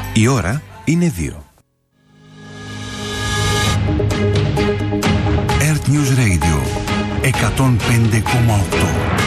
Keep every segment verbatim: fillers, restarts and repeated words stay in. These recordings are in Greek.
Η ώρα είναι δύο. Earth News Radio εκατόν πέντε κόμμα οκτώ.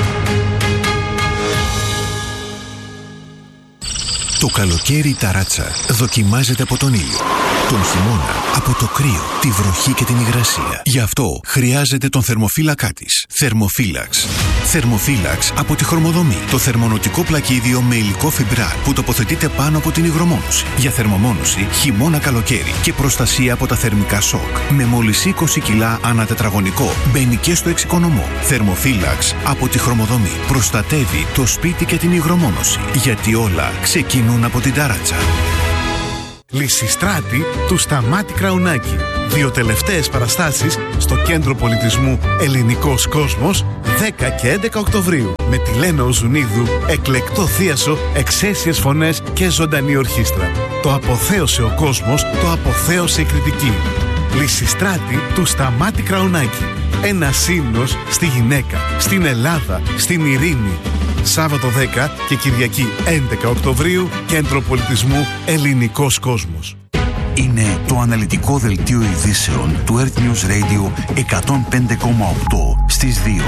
Το καλοκαίρι η ταράτσα δοκιμάζεται από τον ήλιο. Τον χειμώνα από το κρύο, τη βροχή και την υγρασία. Γι' αυτό χρειάζεται τον θερμοφύλακά της. Θερμοφύλαξ. Θερμοφύλαξ από τη Χρωμοδομή. Το θερμονοτικό πλακίδιο με υλικό φιμπράρ που τοποθετείται πάνω από την υγρομόνωση. Για θερμομόνωση χειμώνα-καλοκαίρι και προστασία από τα θερμικά σοκ. Με μόλις είκοσι κιλά ανά τετραγωνικό. Μπαίνει και στο εξοικονομό. Θερμοφύλαξ από τη Χρωμοδομή. Προστατεύει το σπίτι και την υγρομόνωση. Γιατί όλα ξεκινούν από την ταράτσα. Λυσιστράτη του Σταμάτη Κραουνάκη. Δύο τελευταίες παραστάσεις στο Κέντρο Πολιτισμού Ελληνικός Κόσμος δέκα και έντεκα Οκτωβρίου. Με τη Λένα Οζουνίδου, εκλεκτό θίασο, εξαίσιες φωνές και ζωντανή ορχήστρα. Το αποθέωσε ο κόσμος, το αποθέωσε η κριτική. Λυσιστράτη του Σταμάτη Κραουνάκη. Ένα ύμνος στη γυναίκα, στην Ελλάδα, στην ειρήνη. Σάββατο δέκα και Κυριακή έντεκα Οκτωβρίου, Κέντρο Πολιτισμού Ελληνικός Κόσμος. Είναι το αναλυτικό δελτίο ειδήσεων του Earth News Radio εκατόν πέντε κόμμα οκτώ στις δύο.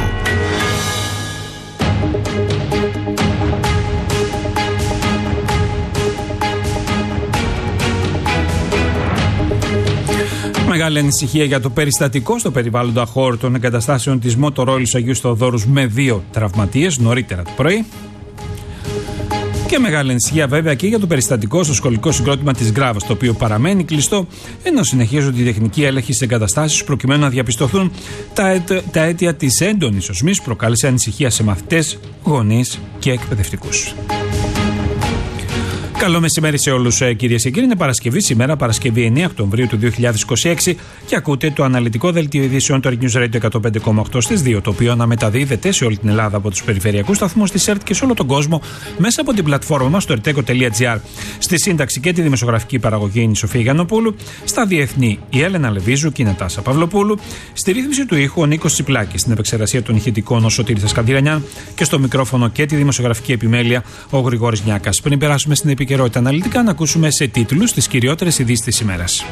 Μεγάλη ανησυχία για το περιστατικό στο περιβάλλοντα χώρο των εγκαταστάσεων της Motorola Αγίου Θεοδόρους με δύο τραυματίες νωρίτερα το πρωί. Και μεγάλη ανησυχία βέβαια και για το περιστατικό στο σχολικό συγκρότημα της Γκράβας, το οποίο παραμένει κλειστό, ενώ συνεχίζονται οι τεχνικοί έλεγχοι στις εγκαταστάσεις προκειμένου να διαπιστωθούν τα, αίτ, τα αίτια της έντονης οσμής που προκάλεσε ανησυχία σε μαθητές, γονείς και εκπαιδευτικούς. Καλό μεσημέρι σε όλους, κυρίες και κύριοι. Είναι Παρασκευή σήμερα, Παρασκευή εννέα Οκτωβρίου του δύο χιλιάδες είκοσι έξι, και ακούτε το αναλυτικό δελτίο ειδήσεων του Earth News Radio εκατόν πέντε κόμμα οκτώ στις δύο, το οποίο αναμεταδίδεται σε όλη την Ελλάδα από τους περιφερειακούς σταθμούς της ΕΡΤ και σε όλο τον κόσμο μέσα από την πλατφόρμα μας στο ερτέκο τελεία τζι άρ. Στη σύνταξη και τη δημοσιογραφική παραγωγή είναι η Σοφία Γιαννοπούλου, στα διεθνή η Έλενα Λεβίζου και η Νατάσα Παυλοπούλου, στη ρύθμιση του ήχου ο Νίκος Τσιπλάκης, στην επεξεργασία των ηχητικών ο Σωτήρης Ασκανδυρανιάν και στο μικρόφωνο και τη δημοσιογραφική επιμέλεια ο Γρηγόρης Νιάκας. Πριν περάσουμε στην επικαιρότητα αναλυτικά, να ακούσουμε σε τίτλους τις κυριότερες ειδήσεις της ημέρας.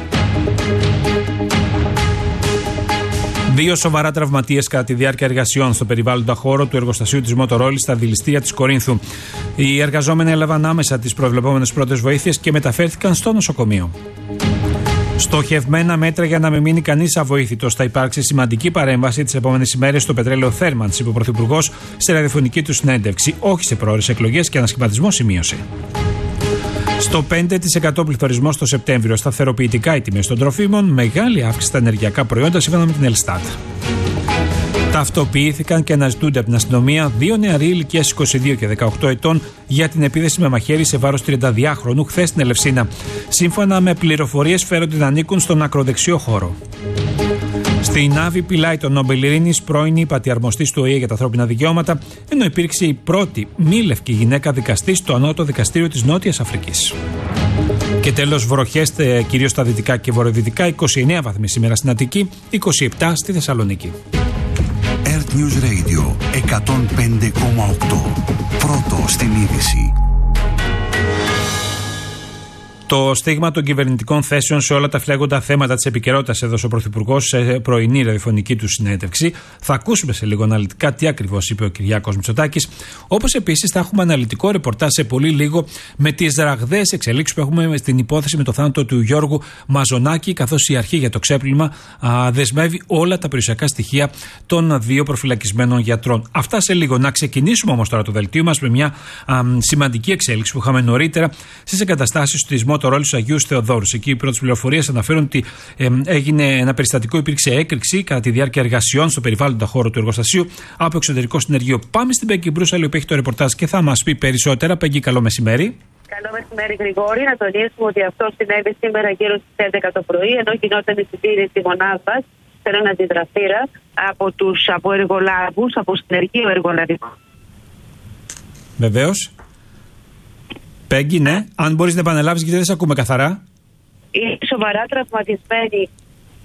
Δύο σοβαρά τραυματίες κατά τη διάρκεια εργασιών στο περιβάλλοντα χώρο του εργοστασίου της Motorola στα δηληστήρια της Κορίνθου. Οι εργαζόμενοι έλαβαν άμεσα τις προβλεπόμενες πρώτες βοήθειες και μεταφέρθηκαν στο νοσοκομείο. Στοχευμένα μέτρα για να μην μείνει κανείς αβοήθητος. Θα υπάρξει σημαντική παρέμβαση τις επόμενες ημέρες στο πετρέλαιο Θέρμανς, είπε ο Πρωθυπουργός σε ραδιοφωνική του συνέντευξη. Όχι σε πρόορες εκλογές και ανασχηματισμό, σημείωσε. Στο πέντε τοις εκατό πληθωρισμό το Σεπτέμβριο, σταθεροποιητικά οι τιμές των τροφίμων, μεγάλη αύξηση στα ενεργειακά προϊόντα σύμφωνα με την Ελστάτ. Ταυτοποιήθηκαν και αναζητούνται από την αστυνομία δύο νεαροί ηλικίας είκοσι δύο και δεκαοκτώ ετών για την επίθεση με μαχαίρι σε βάρος τριανταδυάχρονου χθες στην Ελευσίνα. Σύμφωνα με πληροφορίες, φέρονται να ανήκουν στον ακροδεξιό χώρο. Στην Άβη Πιλάη τον Νόμπελ Ειρήνης, πρώην υπατιαρμοστής του ΟΗΕ για τα ανθρώπινα δικαιώματα, ενώ υπήρξε η πρώτη μη λευκή γυναίκα δικαστή στο ανώτατο δικαστήριο της Νότιας Αφρικής. Και τέλος, βροχές κυρίως στα δυτικά και βορειοδυτικά, είκοσι εννέα βαθμοί σήμερα στην Αττική, είκοσι επτά στη Θεσσαλονίκη. Earth News Radio εκατόν πέντε κόμμα οκτώ. Πρώτο στην είδηση. Το στίγμα των κυβερνητικών θέσεων σε όλα τα φλέγοντα θέματα της επικαιρότητας έδωσε ο Πρωθυπουργός σε πρωινή ραδιοφωνική του συνέντευξη. Θα ακούσουμε σε λίγο αναλυτικά τι ακριβώς είπε ο Κυριάκος Μητσοτάκης. Όπως επίσης θα έχουμε αναλυτικό ρεπορτάζ σε πολύ λίγο με τις ραγδαίες εξελίξεις που έχουμε στην υπόθεση με το θάνατο του Γιώργου Μαζονάκη, καθώς η αρχή για το ξέπλυμα α, δεσμεύει όλα τα περιουσιακά στοιχεία των δύο προφυλακισμένων γιατρών. Αυτά σε λίγο. Να ξεκινήσουμε όμως τώρα το δελτίο μας με μια α, σημαντική εξέλιξη που είχαμε νωρίτερα στις εγκαταστάσεις της Motorola του Αγίου Θεοδόρου. Εκεί οι πρώτες πληροφορίες αναφέρουν ότι ε, έγινε ένα περιστατικό, υπήρξε έκρηξη κατά τη διάρκεια εργασιών στο περιβάλλοντα χώρο του εργοστασίου από εξωτερικό συνεργείο. Πάμε στην Πέγγι Μπρούσαλη, που έχει το ρεπορτάζ και θα μας πει περισσότερα. Πέγγι, καλό μεσημέρι. Καλό μεσημέρι, Γρηγόρη. Να τονίσουμε ότι αυτό συνέβη σήμερα γύρω στις έντεκα το πρωί, ενώ γινόταν η συντήρηση μονάδας σε έναν αντιδραστήρα από τους από εργολάβους, από συνεργείο εργολαβικό. Βεβαίως. Πέγγι, ναι. Αν μπορείς να επαναλάβεις, γιατί δεν σε ακούμε καθαρά. Είναι σοβαρά τραυματισμένοι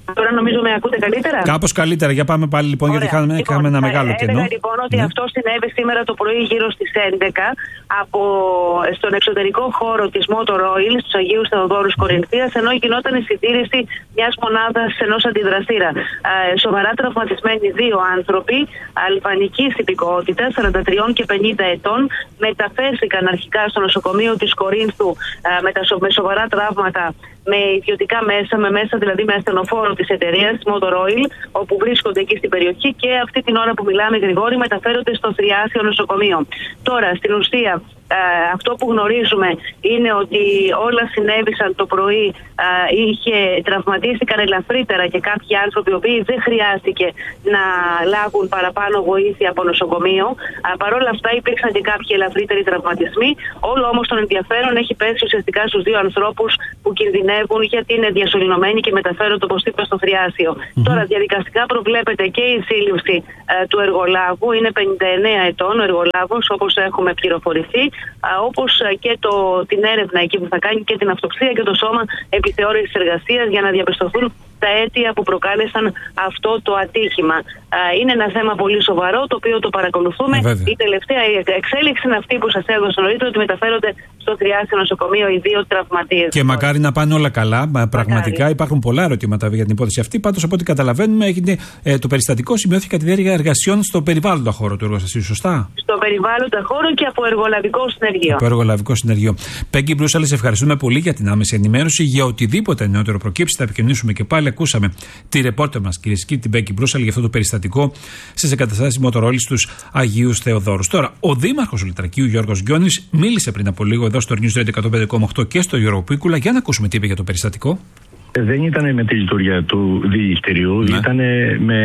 Τώρα νομίζω με ακούτε καλύτερα. Κάπως καλύτερα. Για πάμε πάλι λοιπόν, γιατί είχαμε, λοιπόν, είχαμε ένα μεγάλο κενό. Έλεγα λοιπόν ότι ναι. αυτό συνέβη σήμερα το πρωί γύρω στις έντεκα από, στον εξωτερικό χώρο της Motor Oil στους Αγίους Θεοδόρους Κορινθίας, ενώ γινόταν η συντήρηση μιας μονάδας ενός αντιδραστήρα. Ε, σοβαρά τραυματισμένοι δύο άνθρωποι αλβανικής υπηκότητας, σαράντα τρία και πενήντα ετών, μεταφέρθηκαν αρχικά στο νοσοκομείο της Κορίνθου ε, με, τα, με σοβαρά τραύματα, με ιδιωτικά μέσα, με μέσα δηλαδή με ασθενοφόρο της εταιρείας Motor Oil, όπου βρίσκονται εκεί στην περιοχή, και αυτή την ώρα που μιλάμε, Γρηγόρη, μεταφέρονται στο Θριάσιο νοσοκομείο. Τώρα, στην ουσία, ε, αυτό που γνωρίζουμε είναι ότι όλα συνέβησαν το πρωί, ε, είχε, τραυματίστηκαν ελαφρύτερα και κάποιοι άνθρωποι, οι οποίοι δεν χρειάστηκε να λάβουν παραπάνω βοήθεια από νοσοκομείο. Ε, Παρ' όλα αυτά υπήρξαν και κάποιοι ελαφρύτεροι τραυματισμοί. Όλο όμως τον ενδιαφέρον έχει πέσει ουσιαστικά στους δύο ανθρώπους που κινδυνεύουν, γιατί είναι διασωληνωμένοι και μεταφέρονται, όπως είπα, στο Θριάσιο. Mm-hmm. Τώρα, διαδικαστικά προβλέπεται και η σύλληψη ε, του εργολάβου. Είναι πενήντα εννέα ετών ο εργολάβος, όπως έχουμε πληροφορηθεί, ε, όπως και το, την έρευνα εκεί που θα κάνει και την αυτοψία και το σώμα επιθεώρησης εργασίας, για να διαπιστωθούν τα αίτια που προκάλεσαν αυτό το ατύχημα. Ε, είναι ένα θέμα πολύ σοβαρό, το οποίο το παρακολουθούμε. Ε, η τελευταία εξέλιξη είναι αυτή που σας έδωσα νωρίτερα, ότι μεταφέρονται στο Θριάσιο νοσοκομείο οι δύο τραυματίες. Και μακάρι να πάνε όλα καλά. Πραγματικά μακάρι. Υπάρχουν πολλά ερωτήματα για την υπόθεση αυτή. Πάντως, από ό,τι καταλαβαίνουμε, έγινε, ε, το περιστατικό σημειώθηκε κατά τη διάρκεια εργασιών στο περιβάλλοντα χώρο του εργοστασίου, σωστά? Στο περιβάλλοντα χώρο και από εργολαβικό συνεργείο. Από εργολαβικό συνεργείο. Πέγγι Μπρούσαλη, ευχαριστούμε πολύ για την άμεση ενημέρωση. Για οτιδήποτε νεότερο προκύψει, θα επικοινωνήσουμε και πάλι. Ακούσαμε τη ρεπόρτερ μας, κυρίες και κύριοι, την Πέγγι Μπρούσαλη, για αυτό το περιστατικό στις εγκαταστάσεις Motor Oil στους Αγίους Θεοδόρους. Τώρα, ο δήμαρχος Λυτρακίου, Γιώργος Γκιόνης, μίλησε πριν από λίγο εδώ στο News Radio εκατόν πέντε κόμμα οκτώ και στο Γιώργο Πίκουλα. Για να ακούσουμε τι είπε για το περιστατικό. Δεν ήταν με τη λειτουργία του διηγητηρίου, ναι. ήταν με,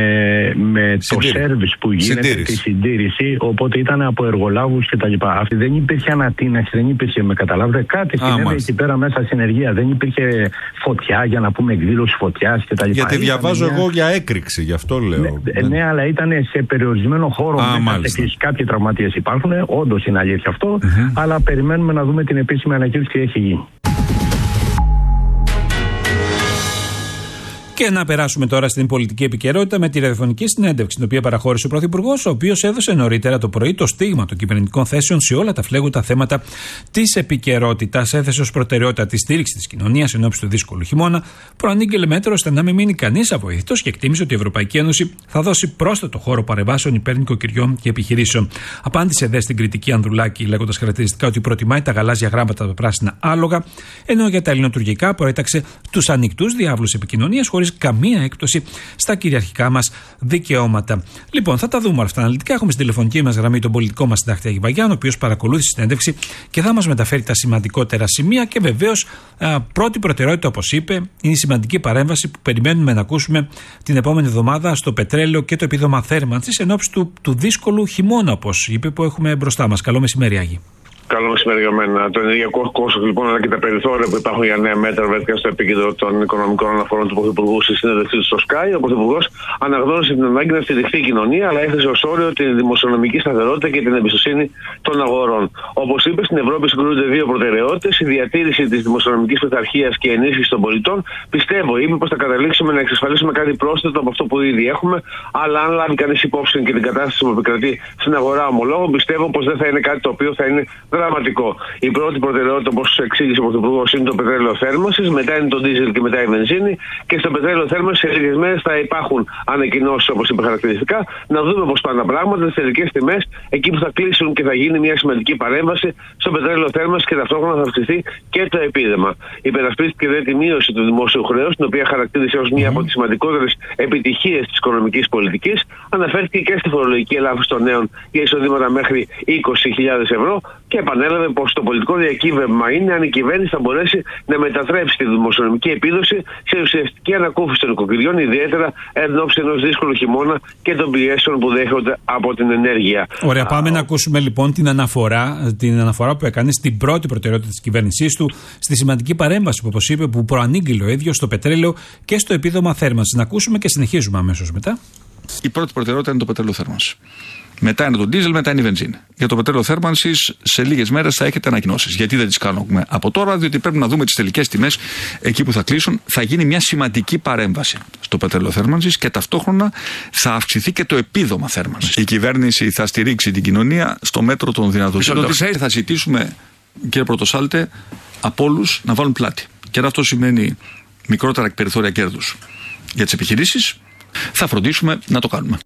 με το σέρβις που γίνεται, συντήρηση. Τη συντήρηση, οπότε ήταν από εργολάβους κτλ. Αυτή δεν υπήρχε ανατείναξη, δεν υπήρχε, με καταλάβετε, κάτι συνέβη εκεί πέρα μέσα στην ενεργεία. Δεν υπήρχε φωτιά, για να πούμε εκδήλωση φωτιάς κτλ. Γιατί διαβάζω μια... εγώ για έκρηξη, γι' αυτό λέω. Ναι, ναι, ναι, αλλά ήταν σε περιορισμένο χώρο. Κάποιοι τραυματίες υπάρχουν, όντως είναι αλήθεια αυτό, mm-hmm. αλλά περιμένουμε να δούμε την επίσημη ανακοίνωση τι έχει γίνει. Και να περάσουμε τώρα στην πολιτική επικαιρότητα με τη ραδιοφωνική συνέντευξη, την οποία παραχώρησε ο Πρωθυπουργός, ο οποίος έδωσε νωρίτερα το πρωί το στίγμα των κυβερνητικών θέσεων σε όλα τα φλέγοντα θέματα της επικαιρότητας. Έθεσε ως προτεραιότητα τη στήριξη της κοινωνίας ενώπιση του δύσκολου χειμώνα, προανήγγειλε μέτρο ώστε να μην μείνει κανείς αβοήθητος και εκτίμησε ότι η Ευρωπαϊκή Ένωση θα δώσει πρόσθετο χώρο παρεμβάσεων υπέρ νοικοκυριών και επιχειρήσεων. Απάντησε δε στην κριτική Ανδρουλάκη, λέγοντας χαρακτηριστικά ότι προτιμάει τα γαλάζια γράμματα τα πράσινα άλογα, ενώ για τα ελληνοτουρκικά προέταξε τους ανοιχτούς διάβλους επικοινωνίας χωρίς καμία έκπτωση στα κυριαρχικά μας δικαιώματα. Λοιπόν, θα τα δούμε αυτά αναλυτικά. Έχουμε στην τηλεφωνική μας γραμμή τον πολιτικό μας συντάκτη Άκη Βαγιάννη, ο οποίος παρακολούθησε τη συνέντευξη και θα μας μεταφέρει τα σημαντικότερα σημεία. Και βεβαίως, πρώτη προτεραιότητα, όπως είπε, είναι η σημαντική παρέμβαση που περιμένουμε να ακούσουμε την επόμενη εβδομάδα στο πετρέλαιο και το επίδομα θέρμανσης ενόψει του, του δύσκολου χειμώνα, όπως είπε, που έχουμε μπροστά μας. Καλό μεσημέρι, Άγη. Καλό μεσημέρι για μένα. Το ενεργειακό κόστος λοιπόν, αλλά και τα περιθώρια που υπάρχουν για νέα μέτρα βρέθηκαν στο επίκεντρο των οικονομικών αναφορών του Πρωθυπουργού στη συνέντευξή του στο Sky. Ο Πρωθυπουργός αναγνώρισε την ανάγκη να στηριχθεί η κοινωνία, αλλά έθεσε ως όριο την δημοσιονομική σταθερότητα και την εμπιστοσύνη των αγορών. Όπως είπε, στην Ευρώπη συγκρούνται δύο προτεραιότητες: η διατήρηση της δημοσιονομικής πειθαρχίας και η ενίσχυση των πολιτών. Πιστεύω, είπε, πως θα καταλήξουμε να εξασφαλίσουμε κάτι πρόσθετο από αυτό που ήδη έχουμε, αλλά αν λάβει κανείς υπόψη και την κατάσταση που επικρατεί στην αγορά ομολόγων, πιστεύω πως δεν θα είναι κάτι το οποίο θα είναι δραματικό. Η πρώτη προτεραιότητα, όπως εξήγησε ο Πρωθυπουργός, είναι το πετρέλαιο θέρμανσης, μετά είναι το ντίζελ και μετά η βενζίνη. Και στο πετρέλαιο θέρμανσης σε λίγες μέρες θα υπάρχουν ανακοινώσεις, όπως είπε χαρακτηριστικά, να δούμε πώς πάνε τα πράγματα, τις τελικές τιμές, εκεί που θα κλείσουν και θα γίνει μια σημαντική παρέμβαση στο πετρέλαιο θέρμανσης και ταυτόχρονα θα αυξηθεί και το επίδεμα. Υπερασπίστηκε δε τη μείωση του δημόσιου χρέους, την οποία χαρακτήρισε ως μια από τις σημαντικότερες επιτυχίες της οικονομικής πολιτικής. Αναφέρθηκε και στη φορολογική ελάφρυνση των νέων για εισοδήματα μέχρι είκοσι χιλιάδες ευρώ και επανέλαβε πως το πολιτικό διακύβευμα είναι αν η κυβέρνηση θα μπορέσει να μετατρέψει τη δημοσιονομική επίδοση σε ουσιαστική ανακούφιση των νοικοκυριών, ιδιαίτερα εν ώψη ενός δύσκολου χειμώνα και των πιέσεων που δέχονται από την ενέργεια. Ωραία, πάμε Α, να ακούσουμε λοιπόν την αναφορά, την αναφορά που έκανε στην πρώτη προτεραιότητα της κυβέρνησής του, στη σημαντική παρέμβαση που, όπως είπε, που προανήγγειλε ο ίδιος στο πετρέλαιο και στο επίδομα θέρμανσης. Να ακούσουμε και συνεχίζουμε αμέσως μετά. Η πρώτη προτεραιότητα είναι το πετρέλαιο θέρμανσης. Μετά είναι το ντίζελ, μετά είναι η βενζίνη. Για το πετρέλαιο θέρμανσης σε λίγες μέρες θα έχετε ανακοινώσεις. Γιατί δεν τις κάνουμε από τώρα, διότι πρέπει να δούμε τις τελικές τιμές εκεί που θα κλείσουν. Θα γίνει μια σημαντική παρέμβαση στο πετρέλαιο θέρμανσης και ταυτόχρονα θα αυξηθεί και το επίδομα θέρμανσης. Η κυβέρνηση θα στηρίξει την κοινωνία στο μέτρο των δυνατοτήτων. Θα ζητήσουμε, κύριε Πρωτοσάλτε, από όλους να βάλουν πλάτη. Και αν αυτό σημαίνει μικρότερα περιθώρια κέρδους για τις επιχειρήσεις, θα φροντίσουμε να το κάνουμε.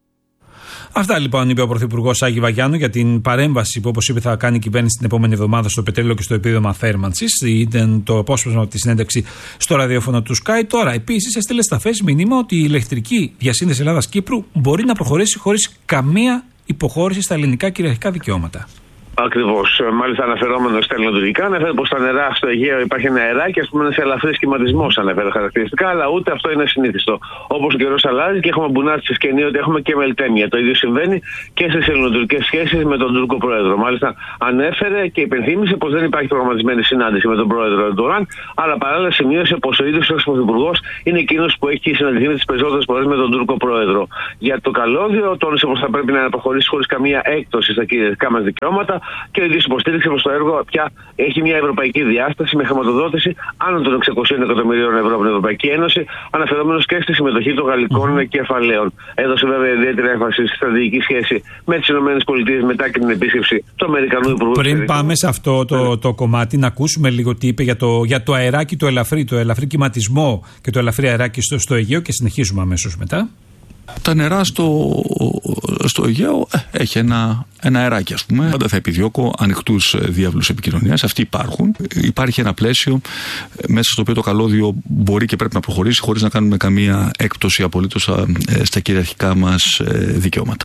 Αυτά λοιπόν είπε ο Πρωθυπουργός Άκη Βαγιάννου για την παρέμβαση που, όπως είπε, θα κάνει η κυβέρνηση την επόμενη εβδομάδα στο πετρέλαιο και στο επίδομα θέρμανσης. Ήταν το απόσπασμα από τη συνέντευξη στο ραδιόφωνο του Sky. Τώρα, επίσης, έστειλε σταφές μήνυμα ότι η ηλεκτρική διασύνδεση Ελλάδα-Κύπρου μπορεί να προχωρήσει χωρίς καμία υποχώρηση στα ελληνικά κυριαρχικά δικαιώματα. Ακριβώς. Μάλιστα, αναφερόμενο στα ελληνοτουρκικά, αναφέρει πως στα νερά στο Αιγαίο υπάρχει ένα αεράκι, ας πούμε, σε ελαφρύ σχηματισμό, αναφέρει χαρακτηριστικά, αλλά ούτε αυτό είναι συνήθιστο. Όπως ο καιρός αλλάζει και έχουμε μπουνάτσι στη σκηνή ότι έχουμε και μελτέμια. Το ίδιο συμβαίνει και στις ελληνοτουρκικές σχέσεις με τον Τούρκο πρόεδρο. Μάλιστα, ανέφερε και υπενθύμησε πως δεν υπάρχει προγραμματισμένη συνάντηση με τον πρόεδρο Ερντογάν, αλλά παράλληλα σημείωσε πως ο ίδιος ο πρωθυπουργός είναι εκείνος που έχει συναντηθεί με τις περισσότερες φορές με τον Τούρκο πρόεδρο. Για το καλώδιο, τόνισε πως θα πρέπει να προχωρήσει χωρίς καμία έκπτωση στα κυριαρχικά μας δικαιώματα. Και ο ίδιος υποστήριξε πως το έργο πια έχει μια ευρωπαϊκή διάσταση με χρηματοδότηση άνω των εξακοσίων εκατομμυρίων ευρώ από την Ευρωπαϊκή Ένωση, αναφερόμενος και στη συμμετοχή των γαλλικών mm-hmm. κεφαλαίων. Έδωσε βέβαια ιδιαίτερη έμφαση στη στρατηγική σχέση με τις ΗΠΑ μετά και την επίσκεψη του Αμερικανού Υπουργού. Πριν πάμε σε αυτό το, το κομμάτι, να ακούσουμε λίγο τι είπε για το, για το αεράκι το ελαφρύ, το ελαφρύ κυματισμό και το ελαφρύ αεράκι στο, στο Αιγαίο και συνεχίζουμε αμέσως μετά. Τα νερά στο, στο Αιγαίο ε, έχει ένα, ένα αεράκι, ας πούμε. Πάντα θα επιδιώκω ανοιχτούς διάβλους επικοινωνίας. Αυτοί υπάρχουν. Υπάρχει ένα πλαίσιο μέσα στο οποίο το καλώδιο μπορεί και πρέπει να προχωρήσει χωρίς να κάνουμε καμία έκπτωση απολύτως ε, στα κυριαρχικά μας ε, δικαιώματα.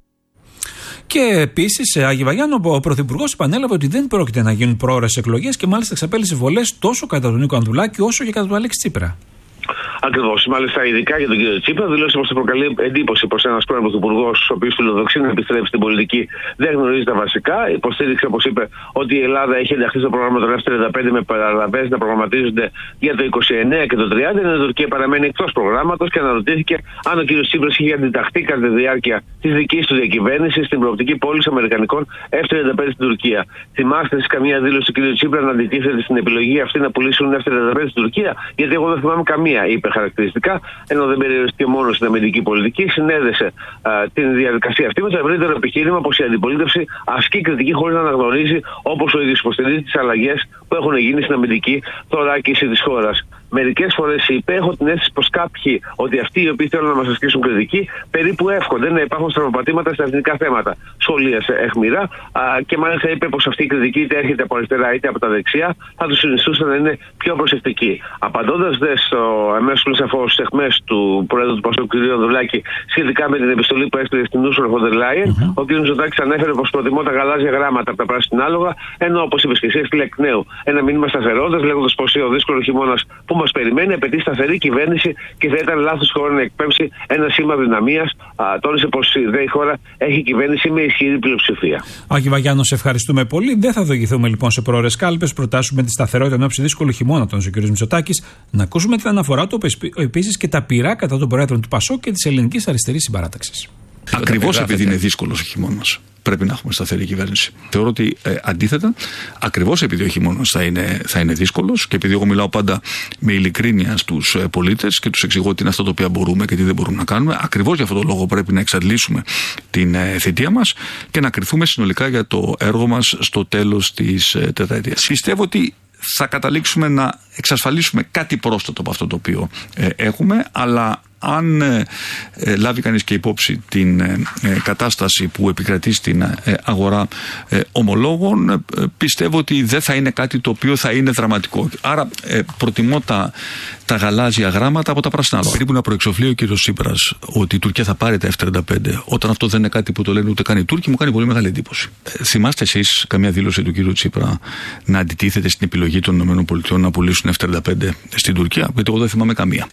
Και επίσης, Άγη Βαγιάννου, ο Πρωθυπουργός επανέλαβε ότι δεν πρόκειται να γίνουν πρόορες εκλογές και μάλιστα εξαπέλυσε βολές τόσο κατά τον Νίκο Ανδρουλάκη όσο και κατά τον Αλέξη Τσίπρα. Ακριβώς. Μάλιστα, ειδικά για τον κύριο Τσίπρα, δηλώσε πως θα προκαλεί εντύπωση πως ένας πρώην πρωθυπουργός, ο οποίος φιλοδοξεί να επιστρέψει στην πολιτική, δεν γνωρίζει τα βασικά. Υποστήριξε, όπως είπε, ότι η Ελλάδα έχει ενταχθεί στο πρόγραμμα των εφ τριάντα πέντε με παραλαβές να προγραμματίζονται για το είκοσι εννέα και το τριάντα, ενώ η Τουρκία παραμένει εκτός προγράμματος και αναρωτήθηκε αν ο κύριος Τσίπρας είχε αντιταχθεί κατά τη διάρκεια της δικής του διακυβέρνησης στην προοπτική πώληση αμερικανικών εφ τριάντα πέντε στην Τουρκία. Θυμάστε σε καμία δήλωση του κύριου Τσίπρα να αντιτίθεται στην επιλογή αυτή να πουλήσουν εφ τριάντα πέντε στην Τουρκία? Γιατί εγώ δεν θυμάμαι καμία, είπε χαρακτηριστικά, ενώ δεν περιοριστήκε μόνο στην αμυντική πολιτική, συνέδεσε α, την διαδικασία αυτή με το ευρύτερο επιχείρημα πως η αντιπολίτευση ασκεί κριτική χωρίς να αναγνωρίζει, όπως ο ίδιος υποστηρίζει, τις αλλαγές που έχουν γίνει στην αμυντική θωράκιση της χώρας. Μερικές φορές είπε: έχω την αίσθηση πως κάποιοι, ότι αυτοί οι οποίοι θέλουν να μας ασκήσουν κριτική, περίπου εύχονται να υπάρχουν στραβοπατήματα στα εθνικά θέματα. Σχολίασε αιχμηρά και μάλιστα είπε πως αυτή η κριτική, είτε έρχεται από αριστερά είτε από τα δεξιά, θα τους συνιστούσε να είναι πιο προσεκτικοί. Απαντώντας δε στο αμέσως σαφώς αιχμές του Προέδρου του Πασόκ, κ. Ανδρουλάκη, σχετικά με την επιστολή που έστειλε στην Ursula von der Leyen, mm-hmm. ο κ. Μητσοτάκης ανέφερε πως προτιμώ τα γαλάζια γράμματα από τα πράσινα άλογα, ενώ όπως είπε και εσύ, έστειλε εκ νέου ένα μήνυμα σταθερότητας, λέγοντας πως ο δύσκολος χειμώνας που μας περιμένει απαιτεί σταθερή κυβέρνηση και θα ήταν λάθος χώρα να εκπέμψει ένα σήμα δυναμίας. Τόνισε πως η χώρα έχει κυβέρνηση με ισχυρή πλειοψηφία. Άκη Βαγιάννου, σε ευχαριστούμε πολύ. Δεν θα οδηγηθούμε λοιπόν σε πρόορες κάλπες. Προτάσουμε τη σταθερότητα ενόψει δύσκολου χειμώνα, τον κ. Μητσοτάκης. Να ακούσουμε την αναφορά του επίσης και τα πειρά κατά των προέδρων του Πασόκ και της ελληνικής αριστερής συμπαράταξης. Ακριβώς επειδή είναι δύσκολος ο χειμώνας, πρέπει να έχουμε σταθερή κυβέρνηση. Θεωρώ ότι ε, αντίθετα, ακριβώς επειδή ο χειμώνας θα είναι, θα είναι δύσκολος και επειδή εγώ μιλάω πάντα με ειλικρίνεια στους ε, πολίτες και τους εξηγώ τι είναι αυτά τα οποία μπορούμε και τι δεν μπορούμε να κάνουμε, ακριβώς για αυτόν τον λόγο πρέπει να εξαντλήσουμε την ε, θητεία μας και να κριθούμε συνολικά για το έργο μας στο τέλος της ε, τετραετίας. Πιστεύω ότι θα καταλήξουμε να εξασφαλίσουμε κάτι πρόσθετο από αυτό το οποίο ε, έχουμε, αλλά αν ε, ε, λάβει κανείς και υπόψη την ε, ε, κατάσταση που επικρατεί στην ε, αγορά ε, ομολόγων, ε, πιστεύω ότι δεν θα είναι κάτι το οποίο θα είναι δραματικό. Άρα ε, προτιμώ τα, τα γαλάζια γράμματα από τα πράσινα. Περίπου να προεξοφλεί ο κύριος Τσίπρας ότι η Τουρκία θα πάρει τα εφ τριάντα πέντε, όταν αυτό δεν είναι κάτι που το λένε ούτε καν οι Τούρκοι, μου κάνει πολύ μεγάλη εντύπωση. Ε, θυμάστε εσείς καμία δήλωση του κύριου Τσίπρα να αντιτίθεται στην επιλογή των ΗΠΑ να πουλήσουν εφ τριάντα πέντε στην Τουρκία? Γιατί εγώ δεν θυμάμαι καμία.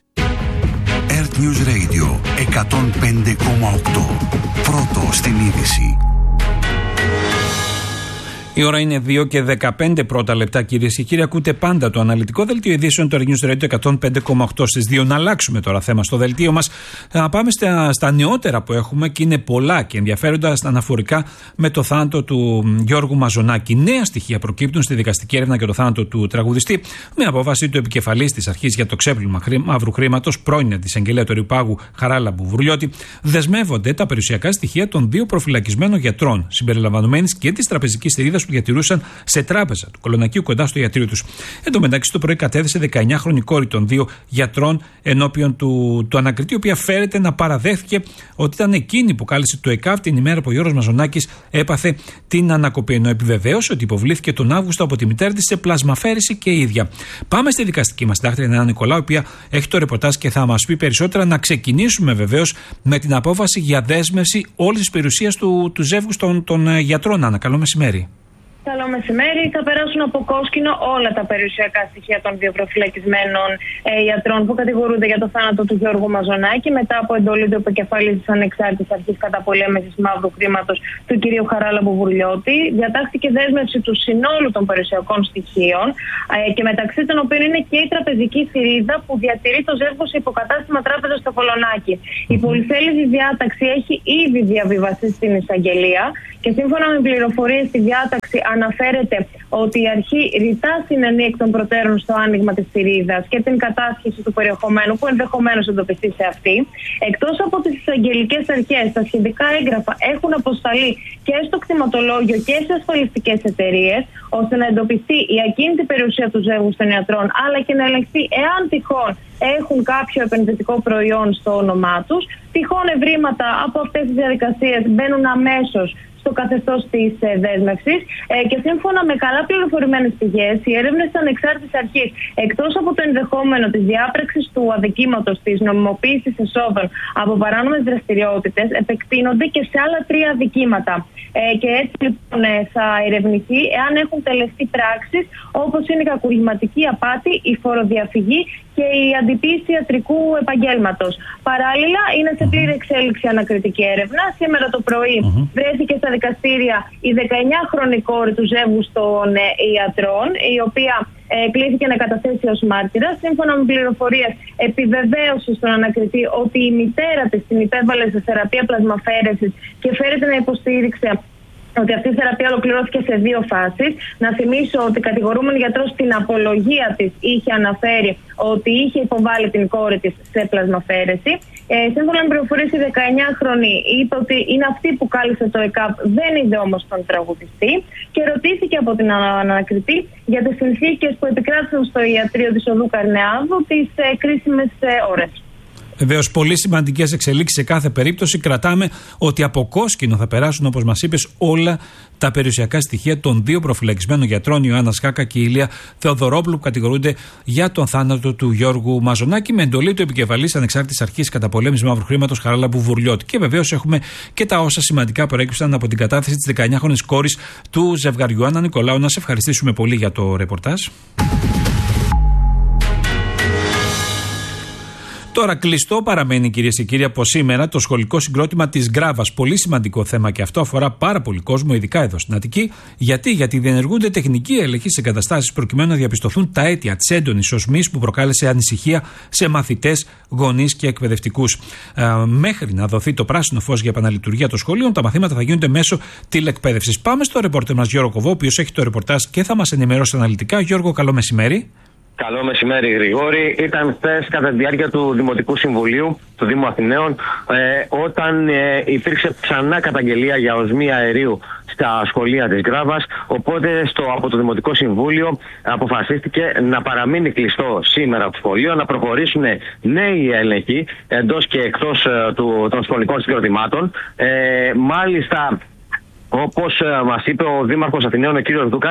Earth News Radio εκατόν πέντε κόμμα οκτώ. Πρώτο στην είδηση. Η ώρα είναι δύο και δεκαπέντε πρώτα λεπτά, κυρίες και κύριοι. Ακούτε πάντα το αναλυτικό δελτίο ειδήσεων του News Radio εκατόν πέντε κόμμα οκτώ στις δύο. Να αλλάξουμε τώρα θέμα στο δελτίο μας. Να πάμε στα, στα νεότερα που έχουμε και είναι πολλά και ενδιαφέροντα αναφορικά με το θάνατο του Γιώργου Μαζονάκη. Νέα στοιχεία προκύπτουν στη δικαστική έρευνα για το θάνατο του τραγουδιστή, με απόφαση του επικεφαλής της Αρχής για το Ξέπλυμα Μαύρου Χρήματος, πρώην αντισαγγελέα του Ρηπάγου Χαράλα Μπουρλιώτη. Δεσμεύονται τα περιουσιακά στοιχεία των δύο προφυλακισμένων γιατρών, συμπεριλαμβανομένης και της τραπεζικής θηρίδας που διατηρούσαν σε τράπεζα του Κολονακίου κοντά στο ιατρείο τους. Εν τω μεταξύ, το πρωί κατέθεσε δεκαεννιάχρονη κόρη των δύο γιατρών ενώπιον του, του ανακριτή, η οποία φέρεται να παραδέχθηκε ότι ήταν εκείνη που κάλεσε το ΕΚΑΒ την ημέρα που ο Γιώργος Μαζονάκης έπαθε την ανακοπή. Ενώ επιβεβαίωσε ότι υποβλήθηκε τον Αύγουστο από τη μητέρα της σε πλασμαφέρηση και η ίδια. Πάμε στη δικαστική μας συντάκτρια Νέα Νικολάου, η οποία έχει το ρεπορτάζ και θα μας πει περισσότερα. Να ξεκινήσουμε βεβαίως με την απόφαση για δέσμευση όλης της περιουσίας του, του ζεύγους των, των γιατρών. Άννα, καλό μεσημέρι. Καλό μεσημέρι. Θα περάσουν από κόσκινο όλα τα περιουσιακά στοιχεία των δύο προφυλακισμένων ε, ιατρών που κατηγορούνται για το θάνατο του Γιώργου Μαζονάκη μετά από εντολή του επικεφαλής της Ανεξάρτητης Αρχής Καταπολέμησης Μαύρου Χρήματος του κ. Χαράλα Μπουρλιώτη. Διατάχθηκε δέσμευση του συνόλου των περιουσιακών στοιχείων ε, και μεταξύ των οποίων είναι και η τραπεζική θηρίδα που διατηρεί το ζεύγος σε υποκατάστημα τράπεζα στο Κολονάκι. Η πολυσέλιδη διάταξη έχει ήδη διαβιβαστεί στην εισαγγελία και σύμφωνα με πληροφορίες στη διάταξη αναφέρεται ότι η αρχή ρητά συνενεί εκ των προτέρων στο άνοιγμα της θηρίδας και την κατάσχεση του περιεχομένου που ενδεχομένως εντοπιστεί σε αυτή. Εκτός από τις εισαγγελικές αρχές, τα σχετικά έγγραφα έχουν αποσταλεί και στο κτηματολόγιο και σε ασφαλιστικές εταιρείες, ώστε να εντοπιστεί η ακίνητη περιουσία του ζεύγους των ιατρών, αλλά και να ελεγχθεί εάν τυχόν έχουν κάποιο επενδυτικό προϊόν στο όνομά τους. Τυχόν ευρήματα από αυτές τις διαδικασίες μπαίνουν αμέσως στο καθεστώς της ε, δέσμευσης ε, και σύμφωνα με καλά πληροφορημένες πηγές, οι έρευνες της Ανεξάρτητης Αρχής, εκτός από το ενδεχόμενο της διάπραξης του αδικήματος της νομιμοποίησης εσόδων από παράνομες δραστηριότητες, επεκτείνονται και σε άλλα τρία αδικήματα. Ε, και έτσι λοιπόν ε, θα ερευνηθεί εάν έχουν τελεστεί πράξεις όπως είναι η κακουργηματική απάτη, η φοροδιαφυγή και η αντιποίηση ιατρικού επαγγέλματος. Παράλληλα, είναι σε πλήρη εξέλιξη ανακριτική έρευνα. Σήμερα το πρωί mm-hmm. βρέθηκε στα δικαστήρια η δεκαεννιάχρονη κόρη του ζεύγους των ε, ιατρών, η οποία ε, κλήθηκε να καταθέσει ως μάρτυρα. Σύμφωνα με πληροφορίες, επιβεβαίωσε στον ανακριτή ότι η μητέρα της την υπέβαλε σε θεραπεία πλασμαφέρεσης και φέρεται να υποστήριξε ότι αυτή η θεραπεία ολοκληρώθηκε σε δύο φάσεις. Να θυμίσω ότι κατηγορούμενη γιατρός στην απολογία της είχε αναφέρει ότι είχε υποβάλει την κόρη της σε πλασμαφέρεση. Ε, σύμφωνα με πληροφορίες, η δεκαεννιάχρονη είπε ότι είναι αυτή που κάλεσε το ΕΚΑΒ, δεν είδε όμως τον τραγουδιστή και ρωτήθηκε από την ανακριτή για τις συνθήκες που επικράτησαν στο ιατρείο της οδού Καρνεάδου τις ε, κρίσιμες ε, ώρες. Βεβαίως, πολύ σημαντικές εξελίξεις σε κάθε περίπτωση. Κρατάμε ότι από κόσκινο θα περάσουν, όπως μας είπες, όλα τα περιουσιακά στοιχεία των δύο προφυλακισμένων γιατρών, Ιωάννα Σκάκα και Ηλία Θεοδωρόπουλου, που κατηγορούνται για τον θάνατο του Γιώργου Μαζονάκη, με εντολή του επικεφαλής Ανεξάρτητης Αρχής Καταπολέμησης Μαύρου Χρήματος Χαράλα Μπουρλιώτη. Και βεβαίως έχουμε και τα όσα σημαντικά προέκυψαν από την κατάθεση της δεκαεννιάχρονης κόρης του ζευγαριού. Άννα Νικολάου, να σε ευχαριστήσουμε πολύ για το ρεπορτάζ. Τώρα, κλειστό παραμένει, κυρίες και κύριοι, από σήμερα το σχολικό συγκρότημα της Γκράβας. Πολύ σημαντικό θέμα και αυτό, αφορά πάρα πολύ κόσμο, ειδικά εδώ στην Αττική. Γιατί, Γιατί διενεργούνται τεχνικοί έλεγχοι σε εγκαταστάσεις προκειμένου να διαπιστωθούν τα αίτια της έντονης οσμής που προκάλεσε ανησυχία σε μαθητές, γονείς και εκπαιδευτικούς. Ε, μέχρι να δοθεί το πράσινο φως για επαναλειτουργία των σχολείων, τα μαθήματα θα γίνονται μέσω τηλεκπαίδευσης. Πάμε στο ρεπόρτερ μας Γιώργο Κοβό, ο οποίος έχει το ρεπορτάζ και θα μας ενημερώσει αναλυτικά. Γιώργο, καλό μεσημέρι. Καλό μεσημέρι, Γρηγόρη. Ήταν χθες κατά τη διάρκεια του Δημοτικού Συμβουλίου του Δήμου Αθηναίων, ε, όταν ε, υπήρξε ξανά καταγγελία για οσμή αερίου στα σχολεία της Γκράβας. Οπότε στο, από το Δημοτικό Συμβούλιο αποφασίστηκε να παραμείνει κλειστό σήμερα το σχολείο, να προχωρήσουν νέοι έλεγχοι εντός και εκτός ε, του, των σχολικών συγκροτημάτων. Ε, μάλιστα, όπως ε, μας είπε ο Δήμαρχος Αθηναίων, ο κύριος Δούκας,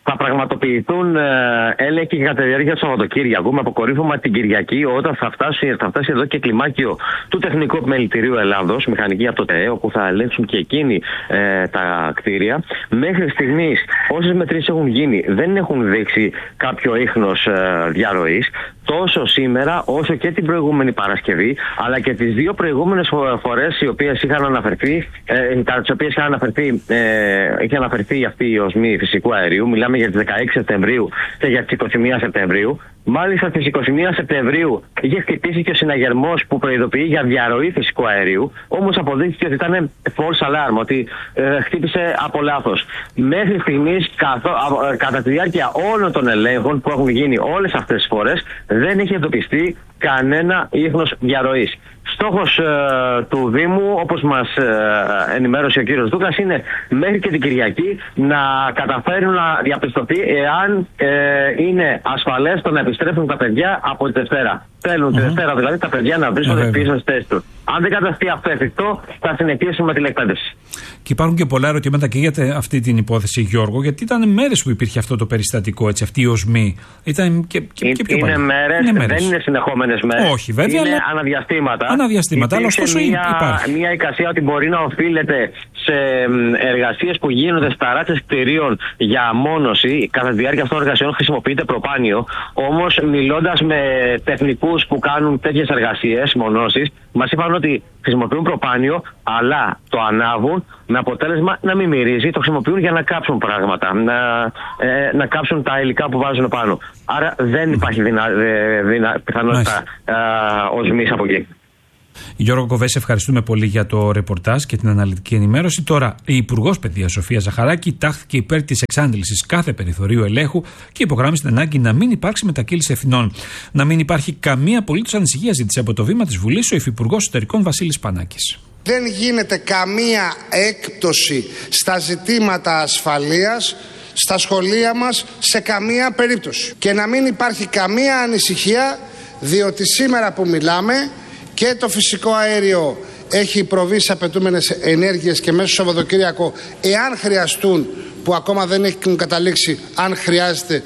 θα πραγματοποιηθούν ε, έλεγχοι κατά τη διάρκεια του Σαββατοκύριακου, με αποκορύφωμα την Κυριακή, όταν θα φτάσει, θα φτάσει εδώ και κλιμάκιο του Τεχνικού Επιμελητηρίου Ελλάδος, μηχανική από το ΤΕΕ, όπου θα ελέγξουν και εκείνοι ε, τα κτίρια. Μέχρι στιγμής, όσες μετρήσεις έχουν γίνει, δεν έχουν δείξει κάποιο ίχνος ε, διαρροής. Τόσο σήμερα, όσο και την προηγούμενη Παρασκευή, αλλά και τις δύο προηγούμενες φορές οι οποίες είχαν αναφερθεί, ε, κατά τις οποίες είχαν αναφερθεί, ε, είχε αναφερθεί αυτή η οσμή φυσικού αερίου. Μιλάμε για τις δεκαέξι Σεπτεμβρίου και για τις είκοσι μία Σεπτεμβρίου. Μάλιστα στις είκοσι μία Σεπτεμβρίου είχε χτυπήσει και ο συναγερμός που προειδοποιεί για διαρροή φυσικού αερίου. Όμως αποδείχθηκε ότι ήταν false alarm, ότι ε, χτύπησε από λάθος. Μέχρι στιγμής, καθό, α, κατά τη διάρκεια όλων των ελέγχων που έχουν γίνει όλες αυτές τις φορές, δεν έχει εντοπιστεί κανένα ίχνος διαρροής. Στόχος ε, του Δήμου, όπως μας ε, ενημέρωσε ο κύριος Δούκας, είναι μέχρι και την Κυριακή να καταφέρουν να διαπιστωθεί εάν ε, είναι ασφαλές το να επιστρέφουν τα παιδιά από τη Δευτέρα. Θέλουν mm-hmm. τη Δευτέρα δηλαδή τα παιδιά να βρίσκονται mm-hmm. πίσω στις θέσεις τους. Αν δεν καταστεί αυτό εφικτό, θα συνεχίσουμε τηλεκπαίδευση. Και υπάρχουν και πολλά ερωτήματα και για αυτή την υπόθεση, Γιώργο, γιατί ήταν μέρες που υπήρχε αυτό το περιστατικό, έτσι, αυτή η οσμή. Ήταν και, και, και πιο είναι μέρες, είναι μέρες, δεν είναι συνεχόμενες μέρες. Όχι, βέβαια. Είναι αλλά... αναδιαστήματα. Αναδιαστήματα, αλλά ωστόσο μια, υπάρχει. Μια εικασία ότι μπορεί να οφείλεται σε εργασίες που γίνονται στα ράτσες κτηρίων για μόνωση. Κατά τη διάρκεια αυτών των εργασιών χρησιμοποιείται προπάνιο. Όμως, μιλώντας με τεχνικούς που κάνουν τέτοιες εργασίες μονώσεις, μας είπαν ότι χρησιμοποιούν προπάνιο, αλλά το ανάβουν με αποτέλεσμα να μην μυρίζει. Το χρησιμοποιούν για να κάψουν πράγματα, να, ε, να κάψουν τα υλικά που βάζουν πάνω. Άρα δεν υπάρχει δυνα, δυνα, πιθανότητα ε, οσμής από εκεί. Γιώργο Κοβέση, ευχαριστούμε πολύ για το ρεπορτάζ και την αναλυτική ενημέρωση. Τώρα, η Υπουργός Παιδείας Σοφία Ζαχαράκη τάχθηκε υπέρ της εξάντλησης κάθε περιθωρίου ελέγχου και υπογράμμισε την ανάγκη να μην υπάρξει μετακύληση ευθυνών. Να μην υπάρχει καμία απολύτως ανησυχία, ζήτησε από το βήμα της Βουλής ο Υφυπουργός Εσωτερικών Βασίλης Πανάκης. Δεν γίνεται καμία έκπτωση στα ζητήματα ασφαλείας στα σχολεία μας σε καμία περίπτωση. Και να μην υπάρχει καμία ανησυχία, διότι σήμερα που μιλάμε και το φυσικό αέριο έχει προβεί σε απαιτούμενες ενέργειες και μέσα στο Σαββατοκύριακο, εάν χρειαστούν, που ακόμα δεν έχουν καταλήξει, αν χρειάζεται,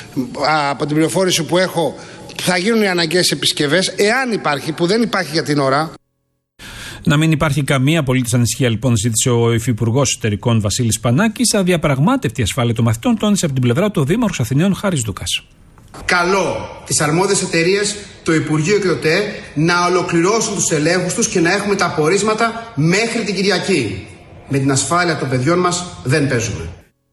από την πληροφόρηση που έχω, θα γίνουν οι αναγκαίες επισκευές, εάν υπάρχει, που δεν υπάρχει για την ώρα. Να μην υπάρχει καμία απολύτως ανησυχία, λοιπόν, ζήτησε ο Υφυπουργός Εσωτερικών Βασίλης Πανάκης. Αδιαπραγμάτευτη ασφάλεια των μαθητών, τόνισε από την πλευρά του ο Δήμαρχος Αθηναίων Χάρης Δούκας. Καλώ τις αρμόδιες εταιρείες, το Υπουργείο και το ΤΕΕ να ολοκληρώσουν τους ελέγχους τους και να έχουμε τα απορίσματα μέχρι την Κυριακή. Με την ασφάλεια των παιδιών μας δεν παίζουμε.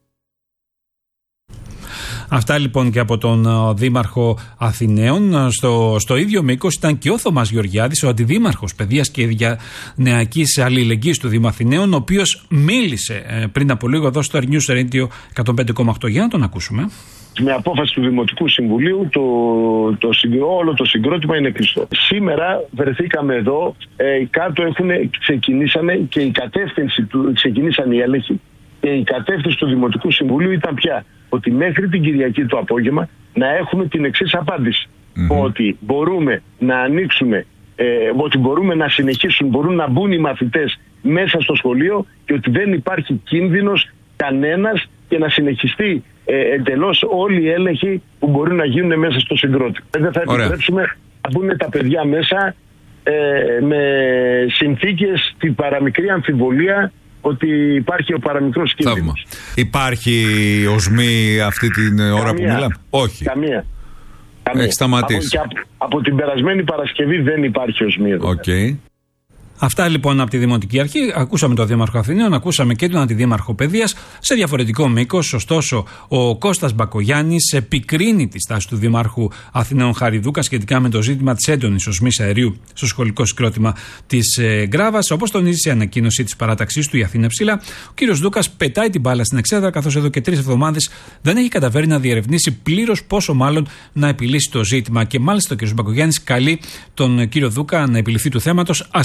Αυτά λοιπόν και από τον uh, Δήμαρχο Αθηναίων. Στο, στο ίδιο μήκος ήταν και ο Θωμάς Γεωργιάδης, ο Αντιδήμαρχος Παιδείας και Νεακής Αλληλεγγύης του Δήμου Αθηναίων, ο οποίος μίλησε ε, πριν από λίγο εδώ στο News Radio εκατόν πέντε κόμμα οκτώ. Για να τον ακούσουμε. Με απόφαση του Δημοτικού Συμβουλίου το, το, το, όλο το συγκρότημα είναι κλειστό. Σήμερα βρεθήκαμε εδώ, ε, κάτω έχουν, ξεκινήσανε και η κατεύθυνση του, ξεκινήσαν οι έλεγχοι και η κατεύθυνση του Δημοτικού Συμβουλίου ήταν πια ότι μέχρι την Κυριακή το απόγευμα να έχουμε την εξής απάντηση. Mm-hmm. Ότι μπορούμε να ανοίξουμε, ε, ότι μπορούμε να συνεχίσουν, μπορούν να μπουν οι μαθητές μέσα στο σχολείο και ότι δεν υπάρχει κίνδυνος κανένας και να συνεχιστεί ε, εντελώς όλοι οι έλεγχοι που μπορούν να γίνουν μέσα στο συγκρότημα. Δεν θα επιτρέψουμε να μπουν τα παιδιά μέσα ε, με συνθήκες, την παραμικρή αμφιβολία ότι υπάρχει ο παραμικρός κίνδυνος. Υπάρχει οσμή αυτή την ώρα καμία, που μιλάμε? Όχι. Καμία. καμία. Έχει σταματήσει. Από, από, από την περασμένη Παρασκευή δεν υπάρχει οσμή εδώ. Okay. Αυτά λοιπόν από τη Δημοτική Αρχή. Ακούσαμε τον Δήμαρχο Αθηναίων, ακούσαμε και τον Αντιδήμαρχο Παιδείας σε διαφορετικό μήκος. Ωστόσο, ο Κώστας Μπακογιάννης επικρίνει τη στάση του Δημάρχου Αθηναίων Χάρη Δούκα σχετικά με το ζήτημα της έντονης οσμής αερίου στο σχολικό συγκρότημα της ε, Γκράβας. Όπως τονίζει σε ανακοίνωση της παράταξής του η Αθήνα Ψηλά, ο κ. Δούκας πετάει την μπάλα στην εξέδρα, καθώς εδώ και τρεις εβδομάδες δεν έχει καταφέρει να διερευνήσει πλήρως, πόσο μάλλον να επιλύσει το ζήτημα. Και μάλιστα ο κ. Μπακογιάννης καλεί τον κ. Δούκα να επιληφθεί του θέματος, ας κάνει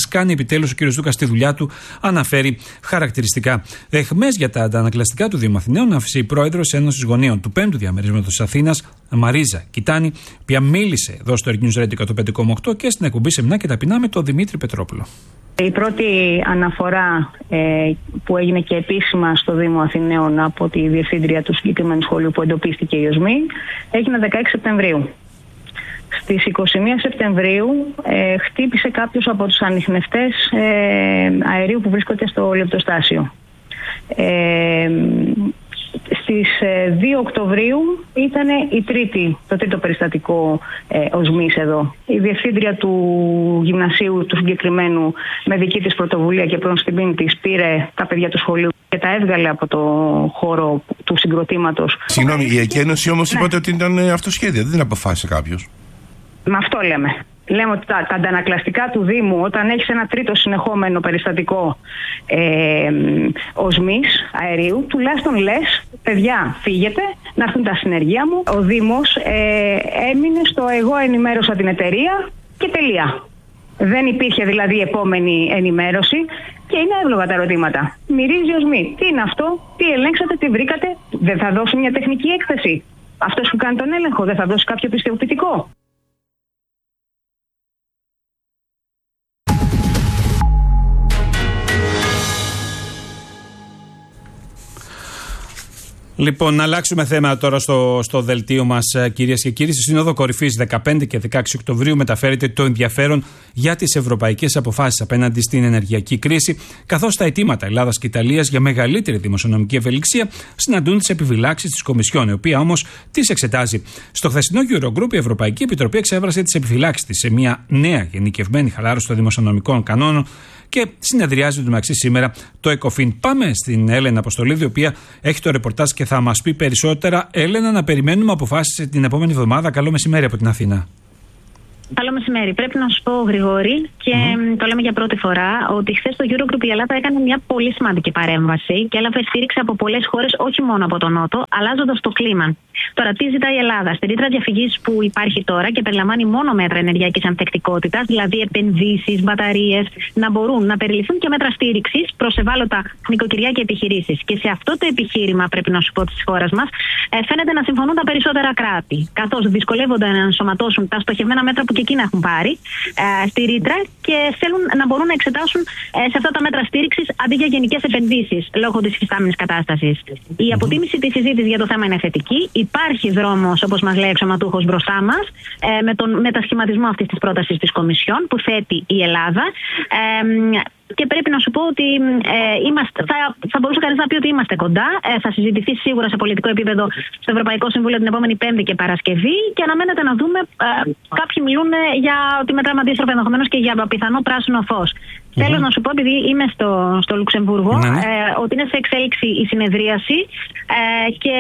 επιτέλους ο κ. Δούκας στη δουλειά του αναφέρει χαρακτηριστικά. Εχμές για τα αντανακλαστικά του Δήμου Αθηναίων άφησε η πρόεδρος Ένωσης Γονέων του πέμπτου διαμερίσματος της Αθήνας, Μαρίζα Κιτάνη, οποία μίλησε εδώ στο News Radio εκατόν πέντε κόμμα οκτώ και στην εκπομπή Σεμινά και Ταπεινά με τον Δημήτρη Πετρόπουλο. Η πρώτη αναφορά ε, που έγινε και επίσημα στο Δήμο Αθηναίων από τη διευθύντρια του συγκεκριμένου σχολείου που εντοπίστηκε η οσμή έγινε δεκαέξι Σεπτεμβρίου. Στις είκοσι μία Σεπτεμβρίου ε, χτύπησε κάποιος από τους ανιχνευτές ε, αερίου που βρίσκονται στο λεπτοστάσιο. Ε, Στις δύο Οκτωβρίου ήταν η τρίτη, το τρίτο περιστατικό ε, οσμής εδώ. Η διευθύντρια του γυμνασίου του συγκεκριμένου με δική της πρωτοβουλία και προς τιμή της πήρε τα παιδιά του σχολείου και τα έβγαλε από το χώρο του συγκροτήματος. Συγγνώμη, η εκένωση όμως ναι. είπατε ότι ήταν αυτοσχέδια, δεν την αποφάσισε κάποιος. Με αυτό λέμε. Λέμε ότι τα, τα αντανακλαστικά του Δήμου, όταν έχεις ένα τρίτο συνεχόμενο περιστατικό ε, οσμής αερίου, τουλάχιστον λες, παιδιά, φύγετε, να έρθουν τα συνεργεία μου. Ο Δήμος ε, έμεινε στο εγώ ενημέρωσα την εταιρεία και τελεία. Δεν υπήρχε δηλαδή επόμενη ενημέρωση και είναι εύλογα τα ερωτήματα. Μυρίζει οσμή. Τι είναι αυτό, τι ελέγξατε, τι βρήκατε, δεν θα δώσει μια τεχνική έκθεση. Αυτός που κάνει τον έλεγχο δεν θα δώσει κάποιο πιστοποιητικό. Λοιπόν, να αλλάξουμε θέμα τώρα στο, στο δελτίο μας, κυρίες και κύριοι. Στη Σύνοδο Κορυφής δεκαπέντε και δεκαέξι Οκτωβρίου μεταφέρεται το ενδιαφέρον για τις ευρωπαϊκές αποφάσεις απέναντι στην ενεργειακή κρίση, καθώς τα αιτήματα Ελλάδας και Ιταλίας για μεγαλύτερη δημοσιονομική ευελιξία συναντούν τις επιφυλάξεις της Κομισιόν, η οποία όμως τις εξετάζει. Στο χθεσινό Eurogroup, η Ευρωπαϊκή Επιτροπή εξέβρασε τις επιφυλάξεις της σε μια νέα γενικευμένη χαλάρωση των δημοσιονομικών κανόνων. Και συνεδριάζει το μεταξύ σήμερα το ΕΚΟΦΗΝ. Πάμε στην Έλενα Αποστολίδη, η οποία έχει το ρεπορτάζ και θα μας πει περισσότερα. Έλενα, να περιμένουμε αποφάσεις την επόμενη εβδομάδα. Καλό μεσημέρι από την Αθήνα. Καλό μεσημέρι. Πρέπει να σου πω, Γρηγόρη, και mm. το λέμε για πρώτη φορά, ότι χθες στο Eurogroup η Ελλάδα έκανε μια πολύ σημαντική παρέμβαση και έλαβε στήριξη από πολλές χώρες, όχι μόνο από τον Νότο, αλλάζοντας το κλίμα. Τώρα, τι ζητάει η Ελλάδα? Στη ρήτρα διαφυγής που υπάρχει τώρα και περιλαμβάνει μόνο μέτρα ενεργειακής ανθεκτικότητας, δηλαδή επενδύσεις, μπαταρίες, να μπορούν να περιληφθούν και μέτρα στήριξης προς ευάλωτα νοικοκυριά και επιχειρήσεις. Και σε αυτό το επιχείρημα, πρέπει να σου πω, της χώρας μας, φαίνεται να συμφωνούν τα περισσότερα κράτη, καθώς δυσκολεύονται να ενσωματώσουν τα στοχευμένα μέτρα που και εκείνα έχουν πάρει ε, στη ρήτρα και θέλουν να μπορούν να εξετάσουν ε, σε αυτά τα μέτρα στήριξης αντί για γενικές επενδύσεις λόγω της υφιστάμενης κατάστασης. Η αποτίμηση της συζήτησης για το θέμα είναι θετική. Υπάρχει δρόμος, όπως μας λέει εξωματούχος, μπροστά μας ε, με τον μετασχηματισμό αυτής της πρότασης της Κομισιόν που θέτει η Ελλάδα. Ε, Και πρέπει να σου πω ότι ε, είμαστε, θα, θα μπορούσε κανείς να πει ότι είμαστε κοντά. Ε, θα συζητηθεί σίγουρα σε πολιτικό επίπεδο στο Ευρωπαϊκό Συμβούλιο την επόμενη Πέμπτη και Παρασκευή. Και αναμένεται να δούμε. Ε, κάποιοι μιλούν για ότι μετράμε αντίστροφα ενδεχομένως και για πιθανό πράσινο φως. Mm-hmm. Θέλω να σου πω, επειδή είμαι στο, στο Λουξεμβούργο, mm-hmm. ε, ότι είναι σε εξέλιξη η συνεδρίαση ε, και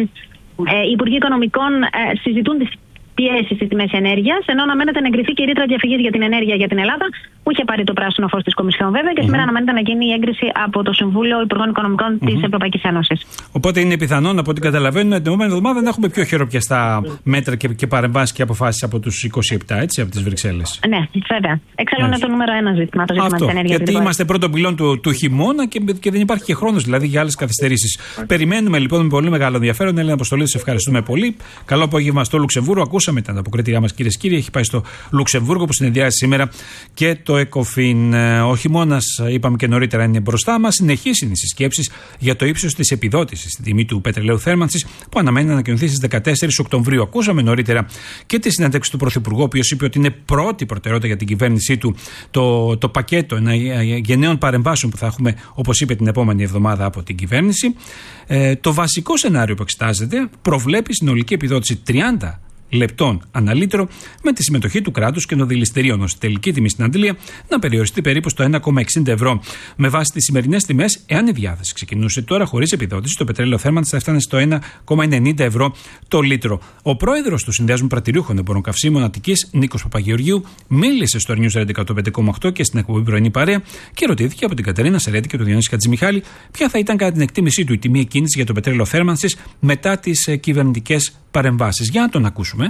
ε, οι Υπουργοί Οικονομικών ε, συζητούν τις πιέσει στις τιμές ενέργειας, ενώ αναμένεται να εγκριθεί και η ρήτρα διαφυγής για την ενέργεια για την Ελλάδα, που είχε πάρει το πράσινο φως της Κομισιόν βέβαια, και mm-hmm. σήμερα αναμένεται να γίνει η έγκριση από το Συμβούλιο Υπουργών Οικονομικών mm-hmm. της Ευρωπαϊκής Ένωσης. Οπότε είναι πιθανόν, από ό,τι καταλαβαίνουμε, την επόμενη εβδομάδα να έχουμε πιο χειροπιαστά μέτρα και, και παρεμβάσεις και αποφάσεις από τους είκοσι επτά, έτσι, από τις Βρυξέλλες. Ναι, βέβαια. Εξάλλου είναι το νούμερο ένα ζήτημα, το ζήτημα της ενέργειας. Γιατί είμαστε πρώτο πυλόν του, του χειμώνα και, και δεν υπάρχει και χρόνος δηλαδή για άλλες καθυστερήσεις. Περιμένουμε λοιπόν με πολύ μεγάλο ενδιαφέρον. Έλενα Αποστολίδη, σε ευχαριστούμε πολύ. Καλό απόγευμα στο Λουξεμβούργο. Ακούσαμε την ανταποκρίτριά μας, κυρίες και κύριοι. Έχει πάει στο Λουξεμβούργο που συνεδριάζει σήμερα και το ΕΚΟΦΗΝ. Ο χειμώνας, είπαμε και νωρίτερα, είναι μπροστά μας. Συνεχής είναι οι συσκέψεις για το ύψος της επιδότησης στην τιμή του πετρελαίου θέρμανσης που αναμένει να ανακοινωθεί στις δεκατέσσερις Οκτωβρίου. Ακούσαμε νωρίτερα και τη συνέντευξη του Πρωθυπουργού, ο οποίος είπε ότι είναι πρώτη προτεραιότητα για την κυβέρνησή του το, το πακέτο γενναίων παρεμβάσεων που θα έχουμε, όπως είπε, την επόμενη εβδομάδα από την κυβέρνηση. Ε, το βασικό σενάριο που εξετάζεται προβλέπει συνολική επιδότηση τριάντα λεπτών ανά λίτρο, με τη συμμετοχή του κράτους και των δηληστηρίων, ώστε η τελική τιμή στην αντλία να περιοριστεί περίπου στο ένα κόμμα εξήντα ευρώ. Με βάση τις σημερινές τιμές, εάν η διάθεση ξεκινούσε τώρα χωρίς επιδότηση, το πετρέλαιο θέρμανσης θα έφτανε στο ένα κόμμα ενενήντα ευρώ το λίτρο. Ο πρόεδρος του Συνδέσμου Πρατηριούχων Εμπορών Καυσίμων Αττικής, Νίκος Παπαγεωργίου, μίλησε στο News Radio εκατόν πέντε κόμμα οκτώ και στην εκπομπή Πρωινή Παρέα και ρωτήθηκε από την Κατερίνα Σερέτη και τον Διονύση Χατζημιχάλη ποια θα ήταν κατά την εκτίμησή του η τιμή εκκίνηση για το πετρέλαιο θέρμανσης μετά τις κυβερνητικές παρεμβάσεις. Για να τον ακούσουμε.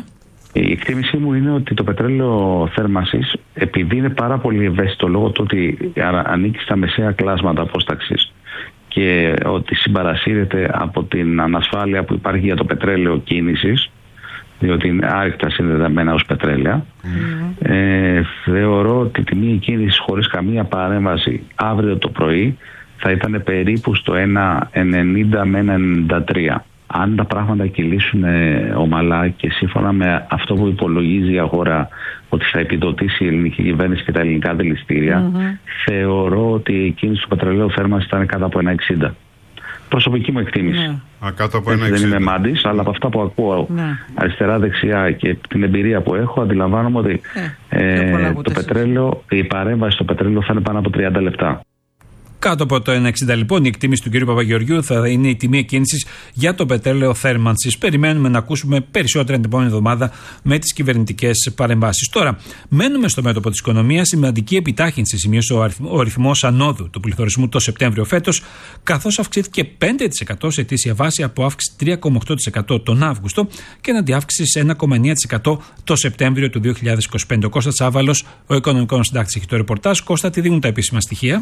Η εκτίμησή μου είναι ότι το πετρέλαιο θέρμανσης, επειδή είναι πάρα πολύ ευαίσθητο λόγω του ότι ανήκει στα μεσαία κλάσματα απόσταξης και ότι συμπαρασύρεται από την ανασφάλεια που υπάρχει για το πετρέλαιο κίνησης, διότι είναι άρρηκτα συνδεδεμένα ως πετρέλαια, mm. ε, θεωρώ ότι η τιμή κίνησης χωρίς καμία παρέμβαση αύριο το πρωί θα ήταν περίπου στο ένα ενενήντα με ένα ενενήντα τρία. Αν τα πράγματα κυλήσουν ε, ομαλά και σύμφωνα με αυτό που υπολογίζει η αγορά ότι θα επιδοτήσει η ελληνική κυβέρνηση και τα ελληνικά δηληστήρια, mm-hmm. θεωρώ ότι η κίνηση του πετρελαίου θέρμανσης ήταν κάτω από ένα εξήντα. Προσωπική μου εκτίμηση. Yeah. Α, κάτω από ένα δεν είμαι μάντης, αλλά από αυτά που ακούω yeah. αριστερά-δεξιά και την εμπειρία που έχω, αντιλαμβάνομαι ότι yeah. ε, το πετρέλαιο, η παρέμβαση στο πετρέλαιο θα είναι πάνω από τριάντα λεπτά. Κάτω από το ένα εξήντα λοιπόν η εκτίμηση του κ. Παπαγεωργιού θα είναι η τιμή εκκίνησης για το πετρέλαιο θέρμανσης. Περιμένουμε να ακούσουμε περισσότερα την επόμενη εβδομάδα με τις κυβερνητικές παρεμβάσεις. Τώρα, μένουμε στο μέτωπο της οικονομίας. Σημαντική επιτάχυνση σημείωσε ο ρυθμός ανόδου του πληθωρισμού το Σεπτέμβριο φέτος, καθώς αυξήθηκε πέντε τοις εκατό σε ετήσια βάση από αύξηση τρία κόμμα οκτώ τοις εκατό τον Αύγουστο και έναντι αύξηση ένα κόμμα εννέα τοις εκατό το Σεπτέμβριο του δύο χιλιάδες είκοσι πέντε. Ο Κώστας Τσάβαλος, ο οικονομικός συντάκτης, έχει το ρεπορτάζ. Κώστα, τι δίνουν τα επίσημα στοιχεία?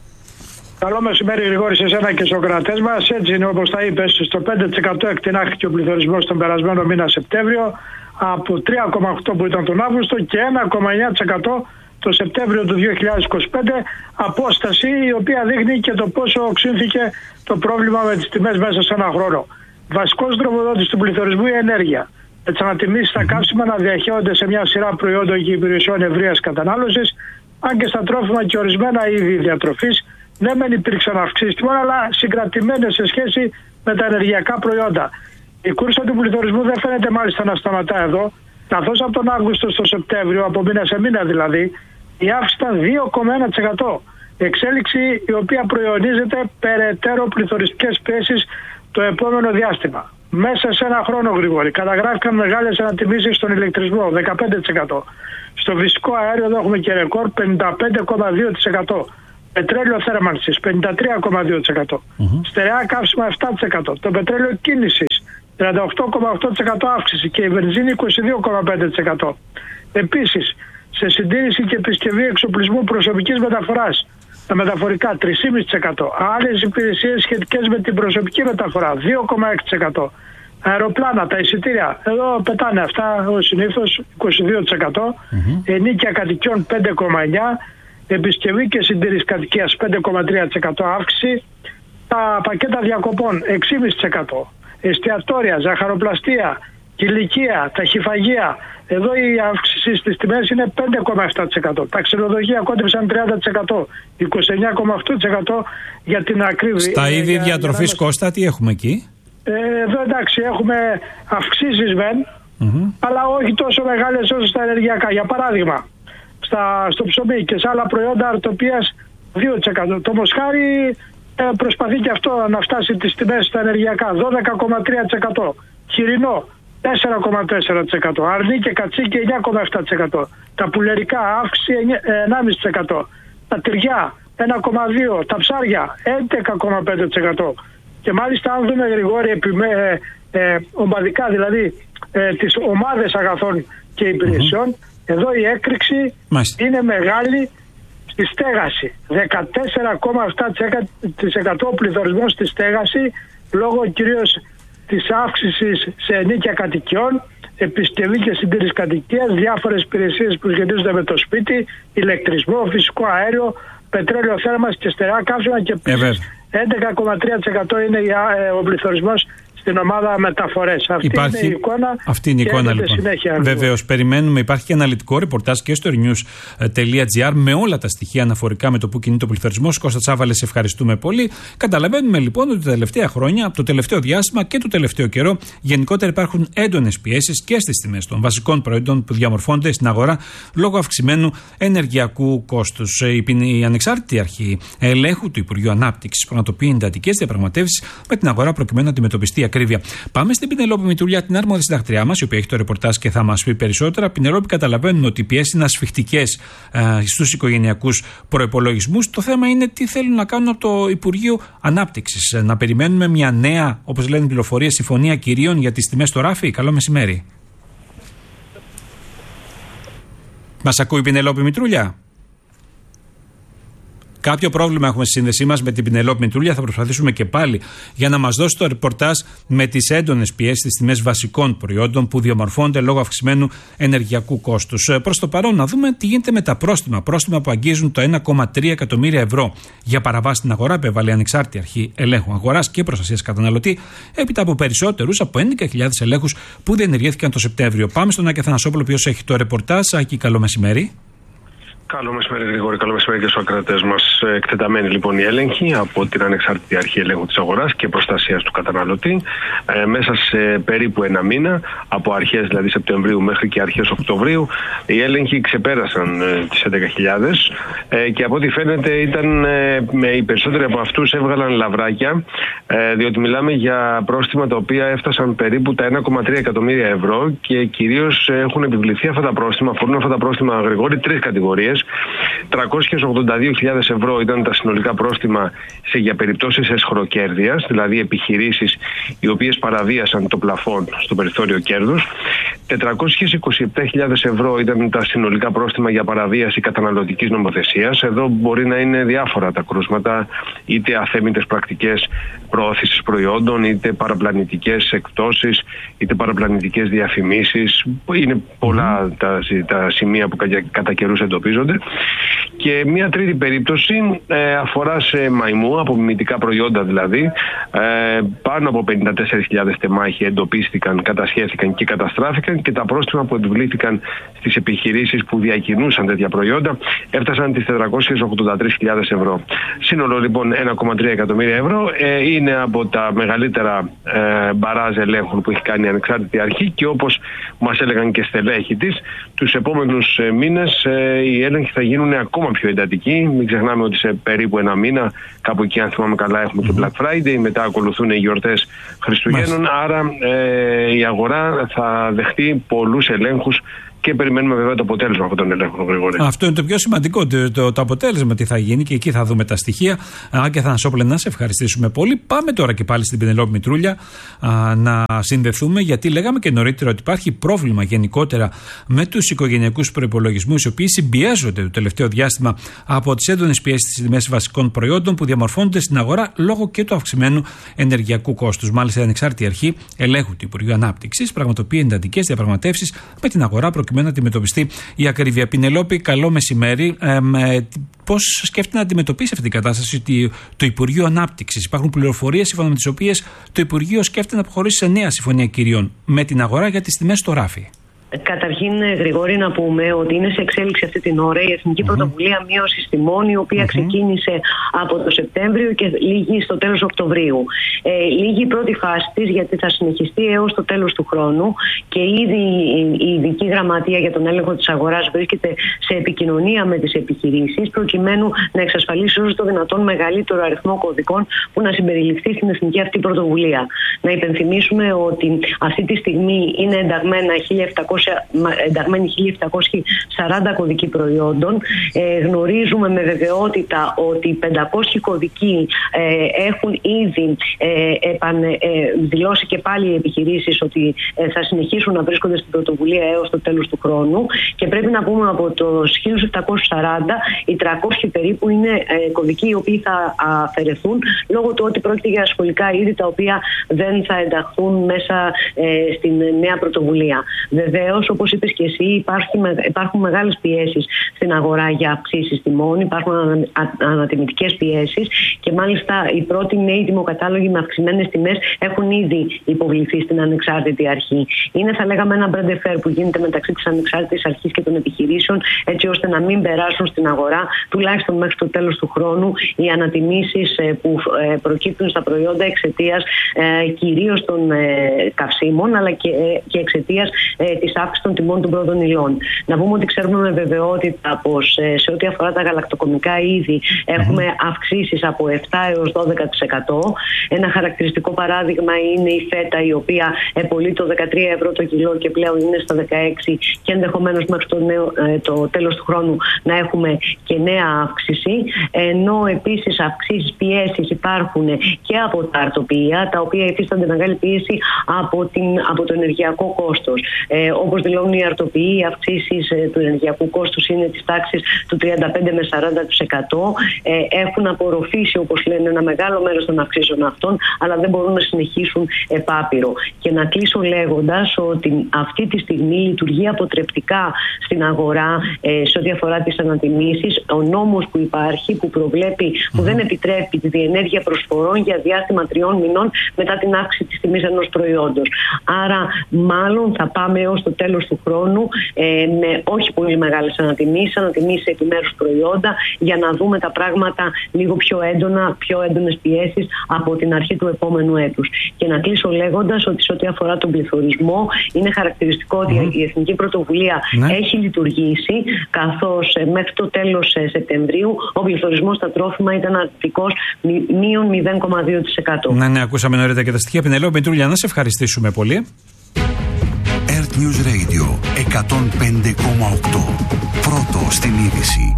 Καλό μεσημέρι, Γρηγόρη, σε εσένα και στους κρατές μας. Έτσι είναι, όπως τα είπες, στο πέντε τοις εκατό εκτινάχθηκε ο πληθωρισμός τον περασμένο μήνα Σεπτέμβριο, από τρία κόμμα οκτώ τοις εκατό που ήταν τον Αύγουστο και ένα κόμμα εννέα τοις εκατό το Σεπτέμβριο του δύο χιλιάδες είκοσι πέντε. Απόσταση η οποία δείχνει και το πόσο οξύνθηκε το πρόβλημα με τις τιμές μέσα σε ένα χρόνο. Βασικός τροφοδότης του πληθωρισμού η ενέργεια. Με τις ανατιμήσεις στα καύσιμα να διαχέονται σε μια σειρά προϊόντων και υπηρεσιών ευρείας κατανάλωσης, αν και στα τρόφιμα και ορισμένα είδη διατροφής. Ναι, μεν υπήρξαν αυξήσεις τιμών, αλλά συγκρατημένες σε σχέση με τα ενεργειακά προϊόντα. Η κούρσα του πληθωρισμού δεν φαίνεται μάλιστα να σταματά εδώ, καθώς από τον Αύγουστο στο Σεπτέμβριο, από μήνα σε μήνα δηλαδή, η αύξηση ήταν δύο κόμμα ένα τοις εκατό. Εξέλιξη η οποία προϊονίζεται περαιτέρω πληθωριστικές πιέσεις το επόμενο διάστημα. Μέσα σε ένα χρόνο, Γρηγόρη, καταγράφηκαν μεγάλες ανατιμήσεις στον ηλεκτρισμό, δεκαπέντε τοις εκατό. Στο φυσικό αέριο εδώ έχουμε και ρεκόρ πενήντα πέντε κόμμα δύο τοις εκατό. Πετρέλαιο θέρμανσης πενήντα τρία κόμμα δύο τοις εκατό. Mm-hmm. Στερεά καύσιμα επτά τοις εκατό. Το πετρέλαιο κίνησης τριάντα οκτώ κόμμα οκτώ τοις εκατό αύξηση και η βενζίνη είκοσι δύο κόμμα πέντε τοις εκατό. Επίσης, σε συντήρηση και επισκευή εξοπλισμού προσωπικής μεταφοράς, τα μεταφορικά τρία κόμμα πέντε τοις εκατό. Άλλες υπηρεσίες σχετικές με την προσωπική μεταφορά δύο κόμμα έξι τοις εκατό. Αεροπλάνα, τα εισιτήρια, εδώ πετάνε αυτά ως συνήθως είκοσι δύο τοις εκατό. Mm-hmm. Ενίκια κατοικιών πέντε κόμμα εννέα τοις εκατό. Επισκευή και συντήρηση κατοικίας πέντε κόμμα τρία τοις εκατό αύξηση. Τα πακέτα διακοπών έξι κόμμα πέντε τοις εκατό. Εστιατόρια, ζαχαροπλαστεία, κηλικία, ταχυφαγεία. Εδώ η αύξηση στις τιμές είναι πέντε κόμμα επτά τοις εκατό. Τα ξενοδοχεία κόντεψαν τριάντα τοις εκατό. είκοσι εννέα κόμμα οκτώ τοις εκατό για την ακρίβεια. Στα είδη διατροφής, Κώστα, τι έχουμε εκεί? Ε, εδώ εντάξει έχουμε αυξήσεις μεν, mm-hmm. αλλά όχι τόσο μεγάλες όσο στα ενεργειακά. Για παράδειγμα, Στα, στο ψωμί και σε άλλα προϊόντα αρτοπίας δύο τοις εκατό. Το μοσχάρι ε, προσπαθεί και αυτό να φτάσει τις τιμές στα ενεργειακά δώδεκα κόμμα τρία τοις εκατό. Χοιρινό τέσσερα κόμμα τέσσερα τοις εκατό. Αρνί και κατσίκι εννέα κόμμα επτά τοις εκατό. Τα πουλερικά αύξηση εννέα κόμμα πέντε τοις εκατό. Τα τυριά ένα κόμμα δύο τοις εκατό. Τα ψάρια έντεκα κόμμα πέντε τοις εκατό. Και μάλιστα αν δούμε, Γρηγόρη, επιμέ, ε, ε, ομαδικά δηλαδή ε, τις ομάδες αγαθών και υπηρεσιών, mm-hmm. εδώ η έκρηξη Μάλιστα. είναι μεγάλη στη στέγαση. δεκατέσσερα κόμμα επτά τοις εκατό πληθωρισμός στη στέγαση, λόγω κυρίως της αύξησης σε ενίκια κατοικιών, επισκευή και συντήρηση κατοικίας, διάφορες υπηρεσίες που σχετίζονται με το σπίτι, ηλεκτρισμό, φυσικό αέριο, πετρέλαιο θέρμανσης και στερεά καύσιμα και επίσης έντεκα κόμμα τρία τοις εκατό είναι ο πληθωρισμός στην ομάδα μεταφορές. Αυτή υπάρχει... είναι η εικόνα. Αυτή είναι η εικόνα, λοιπόν. Βεβαίως, περιμένουμε. Υπάρχει και αναλυτικό ρεπορτάζ και στο news τελεία τζι άρ με όλα τα στοιχεία αναφορικά με το που κινείται ο πληθωρισμός. Κώστα Τσάβαλε, σε ευχαριστούμε πολύ. Καταλαβαίνουμε λοιπόν ότι τα τελευταία χρόνια, το τελευταίο διάστημα και το τελευταίο καιρό, γενικότερα υπάρχουν έντονες πιέσεις και στις τιμές των βασικών προϊόντων που διαμορφώνται στην αγορά λόγω αυξημένου ενεργειακού κόστους. Η ανεξάρτητη αρχή ελέγχου του Υπουργείου Ανάπτυξης πραγματοποιεί εντατικές διαπραγματεύσεις με την αγορά προκειμένου να αντιμετωπιστεί ακρίβεια. Πάμε στην Πινελόπη Μητουλιά, την άρμοδη συντακτριά μας, η οποία έχει το ρεπορτάζ και θα μας πει περισσότερα. Πινελόπη, καταλαβαίνουμε ότι οι πιέσεις είναι ασφιχτικές στους οικογενειακούς προϋπολογισμούς. Το θέμα είναι τι θέλουν να κάνουν από το Υπουργείο Ανάπτυξης. Να περιμένουμε μια νέα, όπως λένε πληροφορίες, συμφωνία κυρίων για τις τιμές στο ράφι. Καλό μεσημέρι. Μας ακούει η Πινελόπη Μητρούλια? Κάποιο πρόβλημα έχουμε στη σύνδεσή μας με την Πινελόπη Μητρούλια. Θα προσπαθήσουμε και πάλι για να μας δώσει το ρεπορτάζ με τις έντονες πιέσεις στις τιμές βασικών προϊόντων που διαμορφώνονται λόγω αυξημένου ενεργειακού κόστους. Προς το παρόν, να δούμε τι γίνεται με τα πρόστιμα. Πρόστιμα που αγγίζουν το ένα κόμμα τρία εκατομμύρια ευρώ για παραβάση στην αγορά, επέβαλε η Ανεξάρτητη Αρχή Ελέγχου Αγοράς και Προστασίας Καταναλωτή, έπειτα από περισσότερους από έντεκα χιλιάδες ελέγχους που διενεργήθηκαν το Σεπτέμβριο. Πάμε στον Άκη Αθανασόπουλο, ο οποίος έχει το ρεπορτάζ. Άκη, καλό μεσημέρι. Καλό μεσημέρι, Γρηγόρη. Καλό μεσημέρι και στους ακροατές μας. Εκτεταμένη λοιπόν η έλεγχη από την Ανεξάρτητη Αρχή Ελέγχου της Αγοράς και Προστασίας του Καταναλωτή ε, μέσα σε περίπου ένα μήνα, από αρχές δηλαδή Σεπτεμβρίου μέχρι και αρχές Οκτωβρίου. Οι έλεγχοι ξεπέρασαν ε, τις έντεκα χιλιάδες ε, και από ό,τι φαίνεται ήταν ε, με οι περισσότεροι από αυτούς έβγαλαν λαβράκια, ε, διότι μιλάμε για πρόστιμα τα οποία έφτασαν περίπου τα ένα κόμμα τρία εκατομμύρια ευρώ και κυρίως έχουν επιβληθεί αυτά τα πρόστιμα, αφορούν αυτά τα πρόστιμα, Γρηγόρη, τρεις κατηγορίες. τριακόσιες ογδόντα δύο χιλιάδες ευρώ ήταν τα συνολικά πρόστιμα σε, για περιπτώσεις εσχροκέρδειας, δηλαδή επιχειρήσεις οι οποίες παραβίασαν το πλαφόν στο περιθώριο κέρδους. τετρακόσιες είκοσι επτά χιλιάδες ευρώ ήταν τα συνολικά πρόστιμα για παραβίαση καταναλωτικής νομοθεσίας. Εδώ μπορεί να είναι διάφορα τα κρούσματα, είτε αθέμητες πρακτικές προώθησης προϊόντων, είτε παραπλανητικές εκπτώσεις, είτε παραπλανητικές διαφημίσεις. Είναι πολλά mm. τα, τα σημεία που κατά καιρούς εντοπίζονται. Και μια τρίτη περίπτωση ε, αφορά σε μαϊμού, απομιμητικά προϊόντα δηλαδή. Ε, πάνω από πενήντα τέσσερις χιλιάδες τεμάχοι εντοπίστηκαν, κατασχέθηκαν και καταστράφηκαν και τα πρόστιμα που επιβλήθηκαν στις επιχειρήσεις που διακινούσαν τέτοια προϊόντα έφτασαν τις τετρακόσιες ογδόντα τρεις χιλιάδες ευρώ. Σύνολο λοιπόν ένα κόμμα τρία εκατομμύρια ευρώ. Ε, είναι από τα μεγαλύτερα ε, μπαράζ ελέγχων που έχει κάνει η Ανεξάρτητη Αρχή και όπως μας έλεγαν και στελέχοι της, τους επόμενους ε, μήνες ε, οι έλεγχοι θα γίνουν ακόμα πιο εντατικοί. Μην ξεχνάμε ότι σε περίπου ένα μήνα, κάπου εκεί αν θυμάμαι καλά, έχουμε το Black Friday, μετά ακολουθούν οι γιορτές Χριστουγέννων, άρα ε, η αγορά θα δεχτεί πολλούς ελέγχους και περιμένουμε βέβαια το αποτέλεσμα αυτών των ελέγχων, Γρηγόρη. Αυτό είναι το πιο σημαντικό, το, το, το αποτέλεσμα τι θα γίνει και εκεί θα δούμε τα στοιχεία. Άκη Αθανασόπουλε, να σε ευχαριστήσουμε πολύ. Πάμε τώρα και πάλι στην Πινελόπη Μητρούλια α, να συνδεθούμε, γιατί λέγαμε και νωρίτερα ότι υπάρχει πρόβλημα γενικότερα με τους οικογενειακούς προϋπολογισμούς, οι οποίοι συμπιέζονται το τελευταίο διάστημα από τις έντονες πιέσεις στις τιμές βασικών προϊόντων που διαμορφώνονται στην αγορά λόγω και του αυξημένου ενεργειακού κόστους. Μάλιστα, η Ανεξάρτητη Αρχή Ελέγχου του Υπουργείου Ανάπτυξης πραγματοποιεί εντατικές διαπραγματεύσεις με την αγορά προκειμένου να αντιμετωπιστεί η ακρίβεια. Πινελόπη, καλό μεσημέρι. Ε, πώς σκέφτεται να αντιμετωπίσει αυτή την κατάσταση το Υπουργείο Ανάπτυξης? Υπάρχουν πληροφορίες σύμφωνα με τις οποίες το Υπουργείο σκέφτεται να προχωρήσει σε νέα συμφωνία κυρίων με την αγορά για τις τιμές στο ράφι. Καταρχήν, Γρηγόρη, να πούμε ότι είναι σε εξέλιξη αυτή την ώρα η Εθνική mm-hmm. Πρωτοβουλία Μείωσης Τιμών, η οποία mm-hmm. ξεκίνησε από το Σεπτέμβριο και λήγει στο τέλος Οκτωβρίου. Ε, λήγει η πρώτη φάση της, γιατί θα συνεχιστεί έως το τέλος του χρόνου και ήδη η Ειδική Γραμματεία για τον Έλεγχο της Αγοράς βρίσκεται σε επικοινωνία με τις επιχειρήσεις, προκειμένου να εξασφαλίσει όσο το δυνατόν μεγαλύτερο αριθμό κωδικών που να συμπεριληφθεί στην Εθνική αυτή πρωτοβουλία. Να υπενθυμίσουμε ότι αυτή τη στιγμή είναι ενταγμένα χίλια επτακόσια ενταγμένοι χίλια επτακόσιοι σαράντα κωδικοί προϊόντων. Ε, γνωρίζουμε με βεβαιότητα ότι πεντακόσιοι κωδικοί ε, έχουν ήδη ε, επανε, ε, δηλώσει και πάλι οι επιχειρήσεις ότι ε, θα συνεχίσουν να βρίσκονται στην πρωτοβουλία έως το τέλος του χρόνου, και πρέπει να πούμε από τους χίλια επτακόσιους σαράντα οι τριακόσιοι περίπου είναι ε, κωδικοί οι οποίοι θα αφαιρεθούν λόγω του ότι πρόκειται για σχολικά είδη τα οποία δεν θα ενταχθούν μέσα ε, στην νέα πρωτοβουλία. Βεβαίως, όπως είπες και εσύ, υπάρχουν, υπάρχουν μεγάλες πιέσεις στην αγορά για αυξήσεις τιμών, υπάρχουν ανα, ανατιμητικές πιέσεις και μάλιστα οι πρώτοι νέοι τιμοκατάλογοι με αυξημένες τιμές έχουν ήδη υποβληθεί στην Ανεξάρτητη Αρχή. Είναι, θα λέγαμε, ένα brand fair που γίνεται μεταξύ της Ανεξάρτητης Αρχής και των επιχειρήσεων, έτσι ώστε να μην περάσουν στην αγορά, τουλάχιστον μέχρι το τέλος του χρόνου, οι ανατιμήσεις που προκύπτουν στα προϊόντα εξαιτίας κυρίως των καυσίμων, αλλά και, και εξαιτίας της αύξησης των τιμών των πρώτων υλών. Να πούμε ότι ξέρουμε με βεβαιότητα πως σε ό,τι αφορά τα γαλακτοκομικά είδη έχουμε mm-hmm. αυξήσεις από επτά έως δώδεκα τοις εκατό. Ένα χαρακτηριστικό παράδειγμα είναι η φέτα, η οποία επολύει το δεκατρία ευρώ το κιλό και πλέον είναι στα δεκαέξι, και ενδεχομένως μέχρι το, νέο, το τέλος του χρόνου να έχουμε και νέα αύξηση. Ενώ επίσης αυξήσεις, πιέσεις υπάρχουν και από τα αρτοπία, τα οποία υφίστανται μεγάλη πίεση από, την, από το ενεργειακό κόστος. Ε, όπως δηλώνουν οι αρτοποιοί, οι αυξήσεις ε, του ενεργειακού κόστους είναι της τάξης του τριάντα πέντε με σαράντα τοις εκατό. Ε, έχουν απορροφήσει, όπως λένε, ένα μεγάλο μέρος των αυξήσεων αυτών, αλλά δεν μπορούν να συνεχίσουν επάπειρο. Και να κλείσω λέγοντας ότι αυτή τη στιγμή λειτουργεί αποτρεπτικά στην αγορά ε, σε ό,τι αφορά τις ανατιμήσεις ο νόμος που υπάρχει, που προβλέπει, που δεν επιτρέπει τη διενέργεια προσφορών για διάστημα τριών μηνών μετά την αύξηση της τιμής ενός προϊόντος. Άρα, μάλλον θα πάμε έως το τέλος του χρόνου ε, με όχι πολύ μεγάλες ανατιμήσεις, ανατιμήσεις σε επιμέρους προϊόντα, για να δούμε τα πράγματα λίγο πιο έντονα, πιο έντονες πιέσεις από την αρχή του επόμενου έτους. Και να κλείσω λέγοντας ότι σε ό,τι αφορά τον πληθωρισμό, είναι χαρακτηριστικό ότι mm-hmm. η Εθνική Πρωτοβουλία ναι. έχει λειτουργήσει, καθώς ε, μέχρι το τέλος ε, Σεπτεμβρίου ο πληθωρισμός στα τρόφιμα ήταν αρνητικός μείον μηδέν κόμμα δύο τοις εκατό. Ναι, ναι, ακούσαμε νωρίτερα και τα στοιχεία. Πινελέο Μητρούλια, να σε ευχαριστήσουμε πολύ. Earth News Radio εκατόν πέντε κόμμα οκτώ. Πρώτο στην είδηση.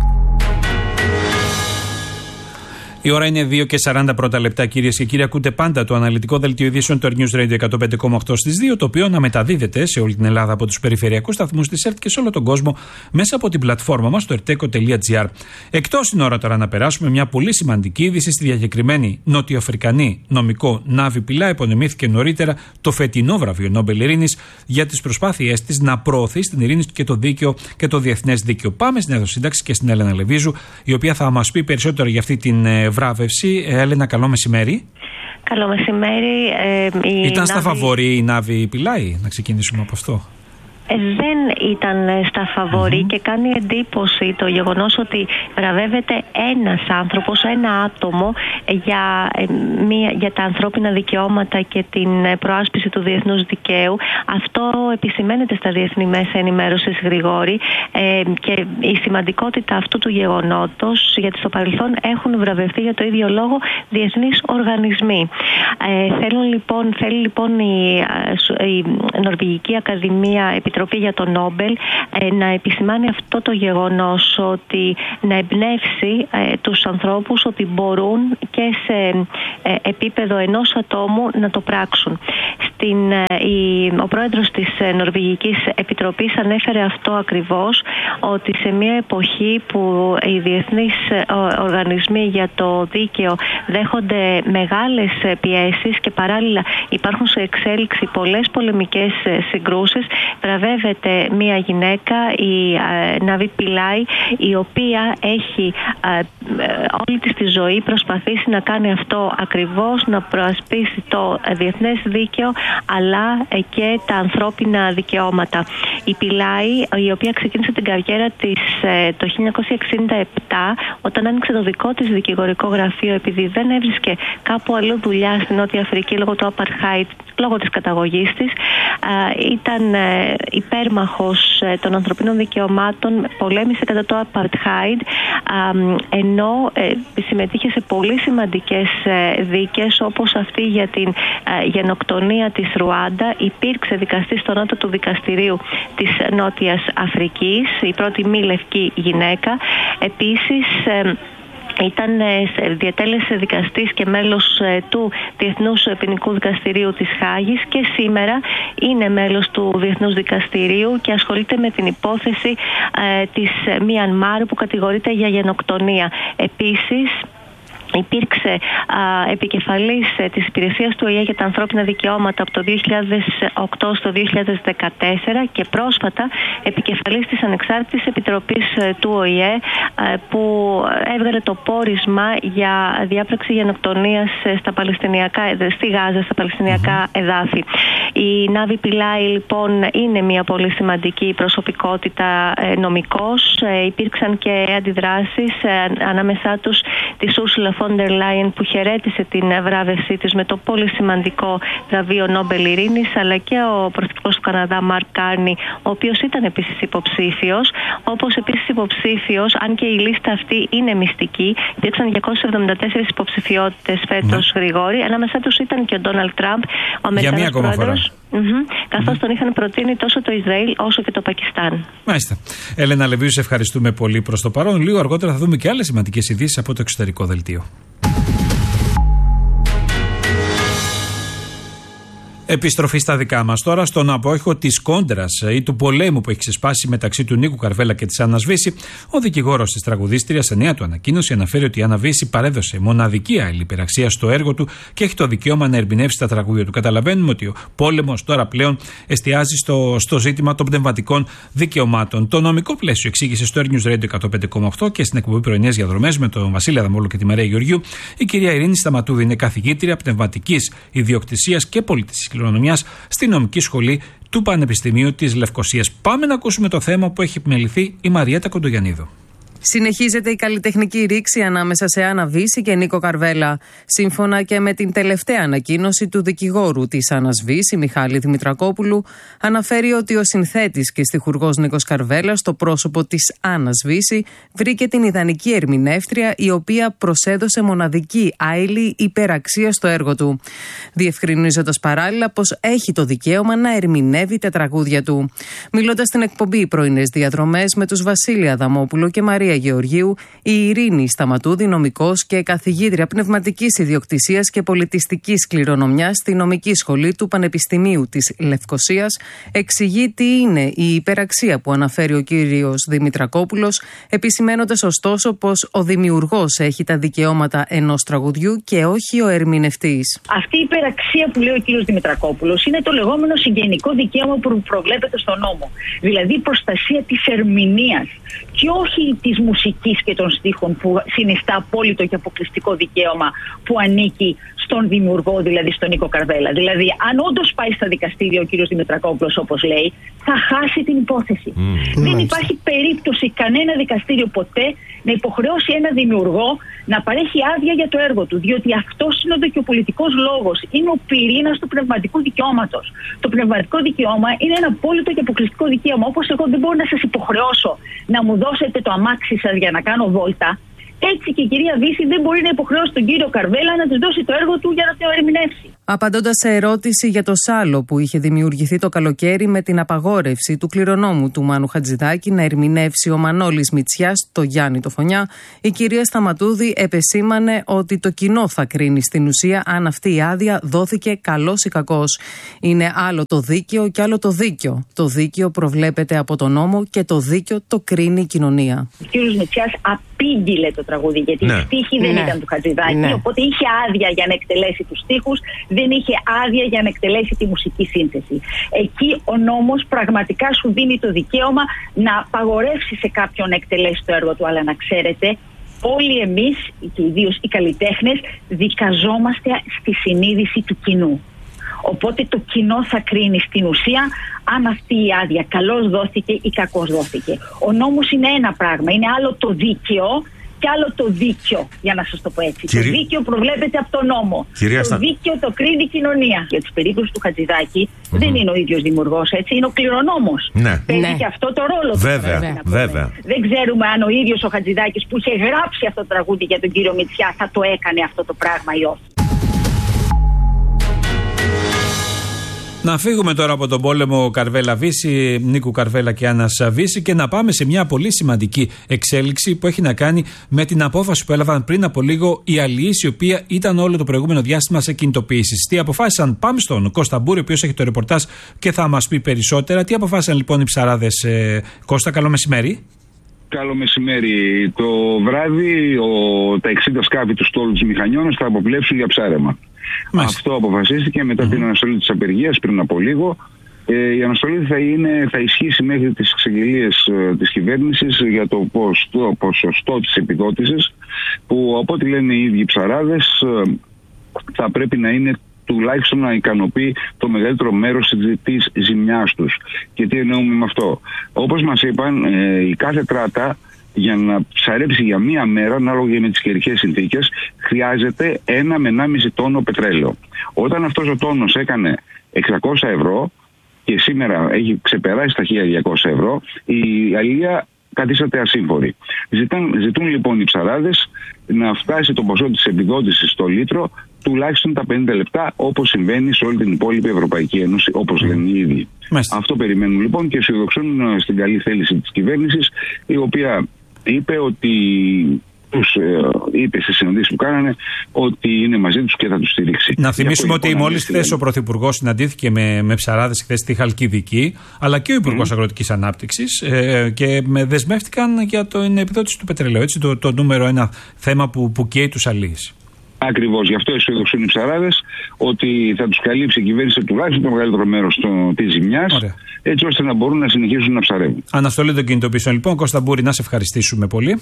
Η ώρα είναι δύο και σαράντα πρώτα λεπτά, κυρίες και κύριοι. Ακούτε πάντα το αναλυτικό δελτίο ειδήσεων του Earth News Radio εκατόν πέντε κόμμα οκτώ στις δύο, το οποίο αναμεταδίδεται σε όλη την Ελλάδα από τους περιφερειακούς σταθμούς της ΕΡΤ και σε όλο τον κόσμο μέσα από την πλατφόρμα μας στο ερτέκο τελεία τζι άρ. Εκτός είναι ώρα τώρα να περάσουμε μια πολύ σημαντική είδηση. Στη διακεκριμένη νοτιοαφρικανή νομικό Νάβη Πιλάι υπονεμήθηκε νωρίτερα το φετινό βραβείο Νόμπελ Ειρήνης για τις προσπάθειές της να προωθεί στην ειρήνη και το δίκαιο και το διεθνές δίκαιο. Πάμε στην Εδωσύνταξη και στην Έλενα Λεβίζου, η οποία θα μας πει περισσότερο για αυτή την βράβευση. Έλενα, καλό μεσημέρι. Καλό μεσημέρι. Ε, Ήταν Νάβη... στα φαβορί η Νάβη Πιλάι, να ξεκινήσουμε από αυτό. Δεν ήταν στα φαβορί mm-hmm. και κάνει εντύπωση το γεγονός ότι βραβεύεται ένας άνθρωπος, ένα άτομο για, μια, για τα ανθρώπινα δικαιώματα και την προάσπιση του διεθνούς δικαίου. Αυτό επισημαίνεται στα διεθνή μέσα ενημέρωσης, Γρηγόρη, ε, και η σημαντικότητα αυτού του γεγονότος, γιατί στο παρελθόν έχουν βραβευτεί για το ίδιο λόγο διεθνείς οργανισμοί. Ε, θέλουν, λοιπόν, θέλει λοιπόν η, η Νορβηγική Ακαδημία Επιτροπή για το Νόμπελ ε, να επισημάνει αυτό το γεγονός, ότι να εμπνεύσει ε, τους ανθρώπους ότι μπορούν και σε ε, επίπεδο ενός ατόμου να το πράξουν. Στην, ε, η, ο πρόεδρος της ε, Νορβηγικής Επιτροπής ανέφερε αυτό ακριβώς, ότι σε μια εποχή που οι διεθνείς ε, οργανισμοί για το δίκαιο δέχονται μεγάλες ε, πιέσεις και παράλληλα υπάρχουν σε εξέλιξη πολλές πολεμικές ε, συγκρούσεις, βραβεύεται μια γυναίκα, η ε, Νάβη Πιλάι, η οποία έχει ε, ε, όλη της τη ζωή προσπαθήσει να κάνει αυτό ακριβώς, να προασπίσει το ε, διεθνές δίκαιο αλλά ε, και τα ανθρώπινα δικαιώματα. Η Πιλάι, η οποία ξεκίνησε την καριέρα της ε, το χίλια εννιακόσια εξήντα επτά, όταν άνοιξε το δικό της δικηγορικό γραφείο, επειδή δεν έβρισκε κάπου αλλού δουλειά στην Νότια Αφρική λόγω του Apartheid, λόγω της καταγωγής της, ε, ήταν ε, υπέρμαχος ε, των ανθρωπίνων δικαιωμάτων, πολέμησε κατά το Apartheid, ε, ενώ ε, συμμετείχε σε πολύ σημαντικές ε, δίκες, όπως αυτή για την ε, γενοκτονία της Ρουάντα. Υπήρξε δικαστής στο Νότο του Δικαστηρίου της Νότιας Αφρικής, η πρώτη μη λευκή γυναίκα. Επίσης ε, ήταν διατέλεσε δικαστής και μέλος του Διεθνούς Ποινικού Δικαστηρίου της Χάγης και σήμερα είναι μέλος του Διεθνούς Δικαστηρίου και ασχολείται με την υπόθεση ε, της Μιανμάρ που κατηγορείται για γενοκτονία. Επίσης, υπήρξε α, επικεφαλής ε, της υπηρεσίας του ΟΗΕ για τα ανθρώπινα δικαιώματα από το δύο χιλιάδες οκτώ στο δύο χιλιάδες δεκατέσσερα και πρόσφατα επικεφαλής της Ανεξάρτητης Επιτροπής ε, του ΟΗΕ ε, που έβγαλε το πόρισμα για διάπραξη γενοκτονίας ε, στα Παλαιστινιακά, στη Γάζα, στα Παλαιστινιακά mm-hmm. εδάφη. Η Νάβη Πιλάι λοιπόν είναι μια πολύ σημαντική προσωπικότητα ε, νομικός. Ε, υπήρξαν και αντιδράσεις ε, ανάμεσά τους της Ursula von der Leyen που χαιρέτησε την βράβευσή της με το πολύ σημαντικό βραβείο Νόμπελ Ειρήνης, αλλά και ο πρωθυπουργός του Καναδά Μαρκ Κάρνι, ο οποίος ήταν επίσης υποψήφιος. Όπως επίσης υποψήφιος, αν και η λίστα αυτή είναι μυστική, υπήρξαν διακόσιες εβδομήντα τέσσερις υποψηφιότητες φέτος, ναι. Γρηγόρη. Ανάμεσά τους ήταν και ο Ντόναλντ Τραμπ, ο Αμερικανός πρόεδρος. Mm-hmm, καθώς mm-hmm. τον είχαν προτείνει τόσο το Ισραήλ όσο και το Πακιστάν. Μάλιστα. Έλενα Λεβίου, σε ευχαριστούμε πολύ προς το παρόν. Λίγο αργότερα θα δούμε και άλλες σημαντικές ειδήσεις από το εξωτερικό δελτίο. Επιστροφή στα δικά μας τώρα, στον απόϊχο της κόντρας ή του πολέμου που έχει ξεσπάσει μεταξύ του Νίκου Καρβέλα και της Άννας Βύση. Ο δικηγόρος της τραγουδίστριας σε νέα του ανακοίνωση αναφέρει ότι η Άννα Βύση παρέδωσε μοναδική αλληλυπεραξία στο έργο του και έχει το δικαίωμα να ερμηνεύσει τα τραγούδια του. Καταλαβαίνουμε ότι ο πόλεμος τώρα πλέον εστιάζει στο, στο ζήτημα των πνευματικών δικαιωμάτων. Το νομικό πλαίσιο εξήγησε στο Air News Radio εκατόν πέντε κόμμα οκτώ και στην εκπομπή Πρωινές Διαδρομές με τον Βασίλη Αδαμόλο και τη Μαρία Γεωργίου. Η κυρία Ειρήνη Σταματούδη είναι καθηγήτρια πνευματικής ιδιοκτησίας και πολιτιστικής κληρονομιάς στη νομική σχολή του Πανεπιστημίου της Λευκωσίας. Πάμε να ακούσουμε το θέμα που έχει επιμεληθεί η Μαριέτα Κοντογιαννίδου. Συνεχίζεται η καλλιτεχνική ρήξη ανάμεσα σε Άννα Βύση και Νίκο Καρβέλα. Σύμφωνα και με την τελευταία ανακοίνωση του δικηγόρου της Άννας Βύση, Μιχάλη Δημητρακόπουλου, αναφέρει ότι ο συνθέτης και στιχουργός Νίκος Καρβέλα, στο πρόσωπο της Άννας Βύση, βρήκε την ιδανική ερμηνεύτρια, η οποία προσέδωσε μοναδική άειλη υπεραξία στο έργο του, διευκρινίζοντας παράλληλα πως έχει το δικαίωμα να ερμηνεύει τα τραγούδια του. Μιλώντας στην εκπομπή Πρωινές Διαδρομές με τους Βασίλη Αδαμόπουλο και Μαρία Γεωργίου, η Ειρήνη Σταματούδη, νομικός και καθηγήτρια πνευματικής ιδιοκτησίας και πολιτιστικής κληρονομιάς στη νομική σχολή του Πανεπιστημίου της Λευκωσίας, εξηγεί τι είναι η υπεραξία που αναφέρει ο κύριος Δημητρακόπουλος, επισημένοντας ωστόσο πως ο δημιουργός έχει τα δικαιώματα ενός τραγουδιού και όχι ο ερμηνευτής. Αυτή η υπεραξία που λέει ο κύριος Δημητρακόπουλος είναι το λεγόμενο συγγενικό δικαίωμα που προβλέπεται στον νόμο. Δηλαδή η προστασία της ερμηνείας και όχι της μουσικής και των στίχων, που συνιστά απόλυτο και αποκλειστικό δικαίωμα που ανήκει στον δημιουργό, δηλαδή στον Νίκο Καρβέλα. Δηλαδή, αν όντως πάει στα δικαστήρια ο κύριος Δημητρακόπουλος, όπως λέει, θα χάσει την υπόθεση. Mm. Δεν υπάρχει περίπτωση κανένα δικαστήριο ποτέ να υποχρεώσει ένα δημιουργό να παρέχει άδεια για το έργο του, διότι αυτός είναι ο δικαιοπολιτικός λόγος, είναι ο πυρήνας του πνευματικού δικαιώματος. Το πνευματικό δικαίωμα είναι ένα απόλυτο και αποκλειστικό δικαίωμα. Όπως εγώ δεν μπορώ να σας υποχρεώσω να μου δώσετε το αμάξι σας για να κάνω βόλτα, έτσι και η κυρία Βύση δεν μπορεί να υποχρεώσει τον κύριο Καρβέλα να της δώσει το έργο του για να το ερμηνεύσει. Απαντώντας σε ερώτηση για το σάλο που είχε δημιουργηθεί το καλοκαίρι με την απαγόρευση του κληρονόμου του Μάνου Χατζηδάκη να ερμηνεύσει ο Μανώλης Μητσιάς το Γιάννη το Φωνιά, η κυρία Σταματούδη επεσήμανε ότι το κοινό θα κρίνει στην ουσία αν αυτή η άδεια δόθηκε καλός ή κακός. Είναι άλλο το δίκαιο και άλλο το δίκαιο. Το δίκαιο προβλέπεται από τον νόμο και το δίκαιο το κρίνει η κοινωνία. Ο κύριος Μητσιάς απήγγειλε το τραγούδι, γιατί ναι. οι στίχοι δεν ναι. ήταν του Χατζηδάκη, ναι. οπότε είχε άδεια για να εκτελέσει τους στίχους, δεν είχε άδεια για να εκτελέσει τη μουσική σύνθεση. Εκεί ο νόμος πραγματικά σου δίνει το δικαίωμα να απαγορεύσει σε κάποιον να εκτελέσει το έργο του, αλλά να ξέρετε, όλοι εμείς, και ιδίως οι καλλιτέχνες, δικαζόμαστε στη συνείδηση του κοινού. Οπότε το κοινό θα κρίνει στην ουσία αν αυτή η άδεια καλώς δόθηκε ή κακώς δόθηκε. Ο νόμος είναι ένα πράγμα, είναι άλλο το δίκαιο και άλλο το δίκαιο, για να σας το πω έτσι. Κυρί... Το δίκαιο προβλέπεται από τον νόμο. Κυρία το Στα... δίκαιο το κρίνει η κοινωνία. Για τις περίπτωση του Χατζηδάκη mm-hmm. δεν είναι ο ίδιος δημιουργός, έτσι, είναι ο κληρονόμος. Ναι. Παίζει ναι. και αυτό το ρόλο του. Βέβαια, βέβαια. Δεν ξέρουμε αν ο ίδιος ο Χατζηδάκης που είχε γράψει αυτό το τραγούδι για τον κύριο Μητσιά θα το έκανε αυτό το πράγμα ή όχι. Να φύγουμε τώρα από τον πόλεμο Καρβέλα Βύση, Νίκου Καρβέλα και Άννας Βύση, και να πάμε σε μια πολύ σημαντική εξέλιξη που έχει να κάνει με την απόφαση που έλαβαν πριν από λίγο οι αλληλείς, η οποία ήταν όλο το προηγούμενο διάστημα σε κινητοποιήσεις. Τι αποφάσισαν? Πάμε στον Κώστα Μπούρη, ο οποίος έχει το ρεπορτάζ και θα μας πει περισσότερα. Τι αποφάσισαν λοιπόν οι ψαράδες, ε, Κώστα? Καλό μεσημέρι. Καλό μεσημέρι. Το βράδυ ο, τα εξήντα σκάφη του στόλου της Μηχανιώνας θα αποπλέψουν για ψάρεμα. Μάλιστα. Αυτό αποφασίστηκε μετά mm-hmm. την αναστολή της απεργίας πριν από λίγο. Ε, η αναστολή θα, είναι, θα ισχύσει μέχρι τις εξαγγελίες ε, της κυβέρνησης για το, πώς, το ποσοστό της επιδότησης, που από ό,τι λένε οι ίδιοι ψαράδες ε, θα πρέπει να είναι τουλάχιστον να ικανοποιεί το μεγαλύτερο μέρος της ζημιάς τους. Και τι εννοούμε με αυτό? Όπως μας είπαν, ε, η κάθε τράτα για να ψαρέψει για μία μέρα, ανάλογα με τις καιρικές συνθήκες, χρειάζεται ένα με ενάμιση τόνο πετρέλαιο. Όταν αυτός ο τόνος έκανε εξακόσια ευρώ και σήμερα έχει ξεπεράσει τα χίλια διακόσια ευρώ, η αλία καθίσταται ασύμφορη. Ζητάν, ζητούν λοιπόν οι ψαράδες να φτάσει το ποσό της επιδότησης στο λίτρο τουλάχιστον τα πενήντα λεπτά, όπως συμβαίνει σε όλη την υπόλοιπη Ευρωπαϊκή Ένωση, όπως λένε οι ίδιοι. Μάλιστα. Αυτό περιμένουν λοιπόν και αισιοδοξούν στην καλή θέληση της κυβέρνησης, η οποία είπε ότι τους ε, είπε στις συναντήσεις που κάνανε ότι είναι μαζί τους και θα τους στηρίξει. Να θυμίσουμε ότι μόλις χθες ο Πρωθυπουργός συναντήθηκε με, με ψαράδες χθες στη Χαλκιδική, αλλά και ο Υπουργός mm. Αγροτικής Ανάπτυξης ε, και με δεσμεύτηκαν για την επιδότηση του πετρελαίου. Έτσι, το, το νούμερο ένα θέμα που, που καίει τους αλείς. Ακριβώς, γι' αυτό αισιοδοξούν οι ψαράδες ότι θα τους καλύψει η κυβέρνηση τουλάχιστον το μεγαλύτερο μέρος της ζημιάς, έτσι ώστε να μπορούν να συνεχίσουν να ψαρεύουν. Αναστολή των κινητοποιήσεων λοιπόν. Κώστα Μπούρη, να σε ευχαριστήσουμε πολύ.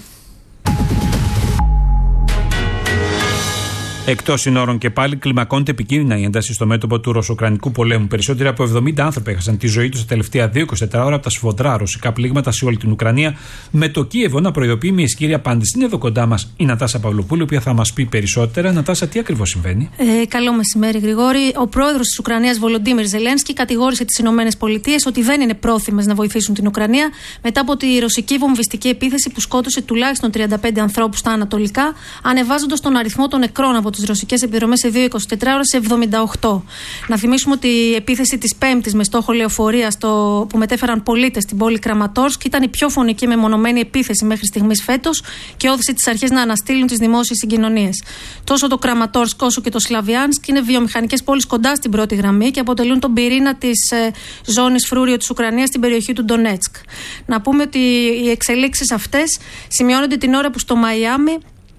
Εκτός συνόρων και πάλι, κλιμακώνεται επικίνδυνα η ένταση στο μέτωπο του ρωσο-ουκρανικού πολέμου. Περισσότεροι από εβδομήντα άνθρωποι έχασαν τη ζωή τους τα τελευταία δύο με είκοσι τέσσερις ώρα από τα σφοδρά ρωσικά πλήγματα σε όλη την Ουκρανία, με το Κίεβο να προειδοποιεί με ισχυρή απάντηση. Είναι εδώ κοντά μας η Νατάσα Παυλοπούλου, η οποία θα μας πει περισσότερα. Νατάσα, τι ακριβώς συμβαίνει? Ε, καλό μεσημέρι, Γρηγόρη. Ο πρόεδρος της Ουκρανίας, Βολοντίμιρ Ζελένσκι, κατηγόρησε τις ΗΠΑ ότι δεν είναι πρόθυμες να βοηθήσουν την Ουκρανία μετά από τη ρωσική βομβιστική επίθεση που σκότωσε τουλάχιστον τριάντα πέντε ανθρώπους στα ανατολικά, ανεβάζοντας τον αριθμό των νεκρών από τις ρωσικές επιδρομές σε δύο με είκοσι τέσσερις ώρες σε εβδομήντα οκτώ. Να θυμίσουμε ότι η επίθεση της Πέμπτης με στόχο λεωφορεία στο... που μετέφεραν πολίτες στην πόλη Κραματόρσκ ήταν η πιο φωνική μεμονωμένη επίθεση μέχρι στιγμής φέτος και όθησε τις αρχές να αναστείλουν τις δημόσιες συγκοινωνίες. Τόσο το Κραματόρσκ όσο και το Σλαβιάνσκ είναι βιομηχανικές πόλεις κοντά στην πρώτη γραμμή και αποτελούν τον πυρήνα της ε, ζώνης φρούριο της Ουκρανίας στην περιοχή του Ντονέτσκ. Να πούμε ότι οι εξελίξεις αυτές σημειώνονται την ώρα που στο Μαϊάμι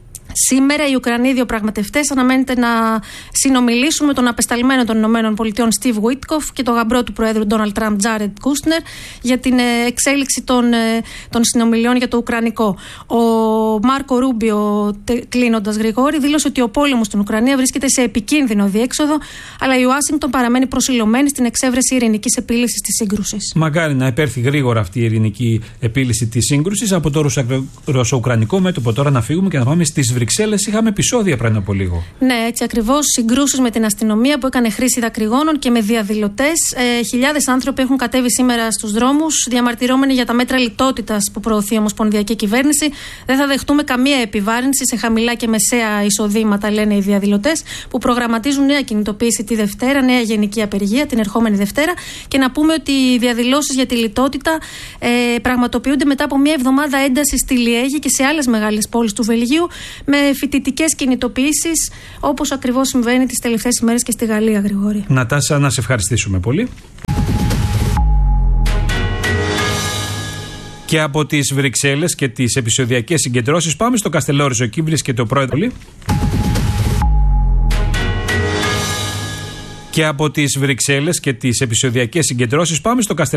σήμερα οι Ουκρανοί διαπραγματευτές αναμένεται να συνομιλήσουν με τον απεσταλμένο των ΗΠΑ Στιβ Γουίτκοφ και τον γαμπρό του Προέδρου Ντόναλντ Τραμπ Τζάρετ Κούστνερ για την εξέλιξη των, των συνομιλιών για το Ουκρανικό. Ο Μάρκο Ρούμπιο, κλείνοντας, Γρηγόρη, δήλωσε ότι ο πόλεμος στην Ουκρανία βρίσκεται σε επικίνδυνο διέξοδο, αλλά η Ουάσιγκτον παραμένει προσιλωμένη στην εξέβρεση ειρηνικής επίλυσης της σύγκρουσης. Μακάρι να υπέρθει γρήγορα αυτή η ειρηνική επίλυση της σύγκρουσης. Από το ρωσο-ουκρανικό μέτωπο τώρα να φύγουμε και να πάμε στις Βρυξέλλες. Είχαμε επεισόδια πριν από λίγο. Ναι, έτσι ακριβώς. Συγκρούσεις με την αστυνομία που έκανε χρήση δακρυγόνων και με διαδηλωτές. Ε, χιλιάδες άνθρωποι έχουν κατέβει σήμερα στους δρόμους, διαμαρτυρόμενοι για τα μέτρα λιτότητας που προωθεί η Ομοσπονδιακή Κυβέρνηση. Δεν θα δεχτούμε καμία επιβάρυνση σε χαμηλά και μεσαία εισοδήματα, λένε οι διαδηλωτές, που προγραμματίζουν νέα κινητοποίηση τη Δευτέρα, νέα γενική απεργία την ερχόμενη Δευτέρα. Και να πούμε ότι οι διαδηλώσεις για τη λιτότητα ε, πραγματοποιούνται μετά από μια εβδομάδα ένταση στη Λιέγη και σε άλλες μεγάλες πόλεις του Βελγίου, με φοιτητικές κινητοποιήσεις, όπως ακριβώς συμβαίνει τις τελευταίες ημέρες και στη Γαλλία, Γρηγόρη. Νατάσα, να σε ευχαριστήσουμε πολύ. Και από τις Βρυξέλλες και τις επεισοδιακές συγκεντρώσεις πάμε στο Καστελόριζο. Εκεί βρίσκεται ο πρόεδρος. Και από τις Βρυξέλλες και τις επεισοδιακές συγκεντρώσεις πάμε στο Καστελόριζο.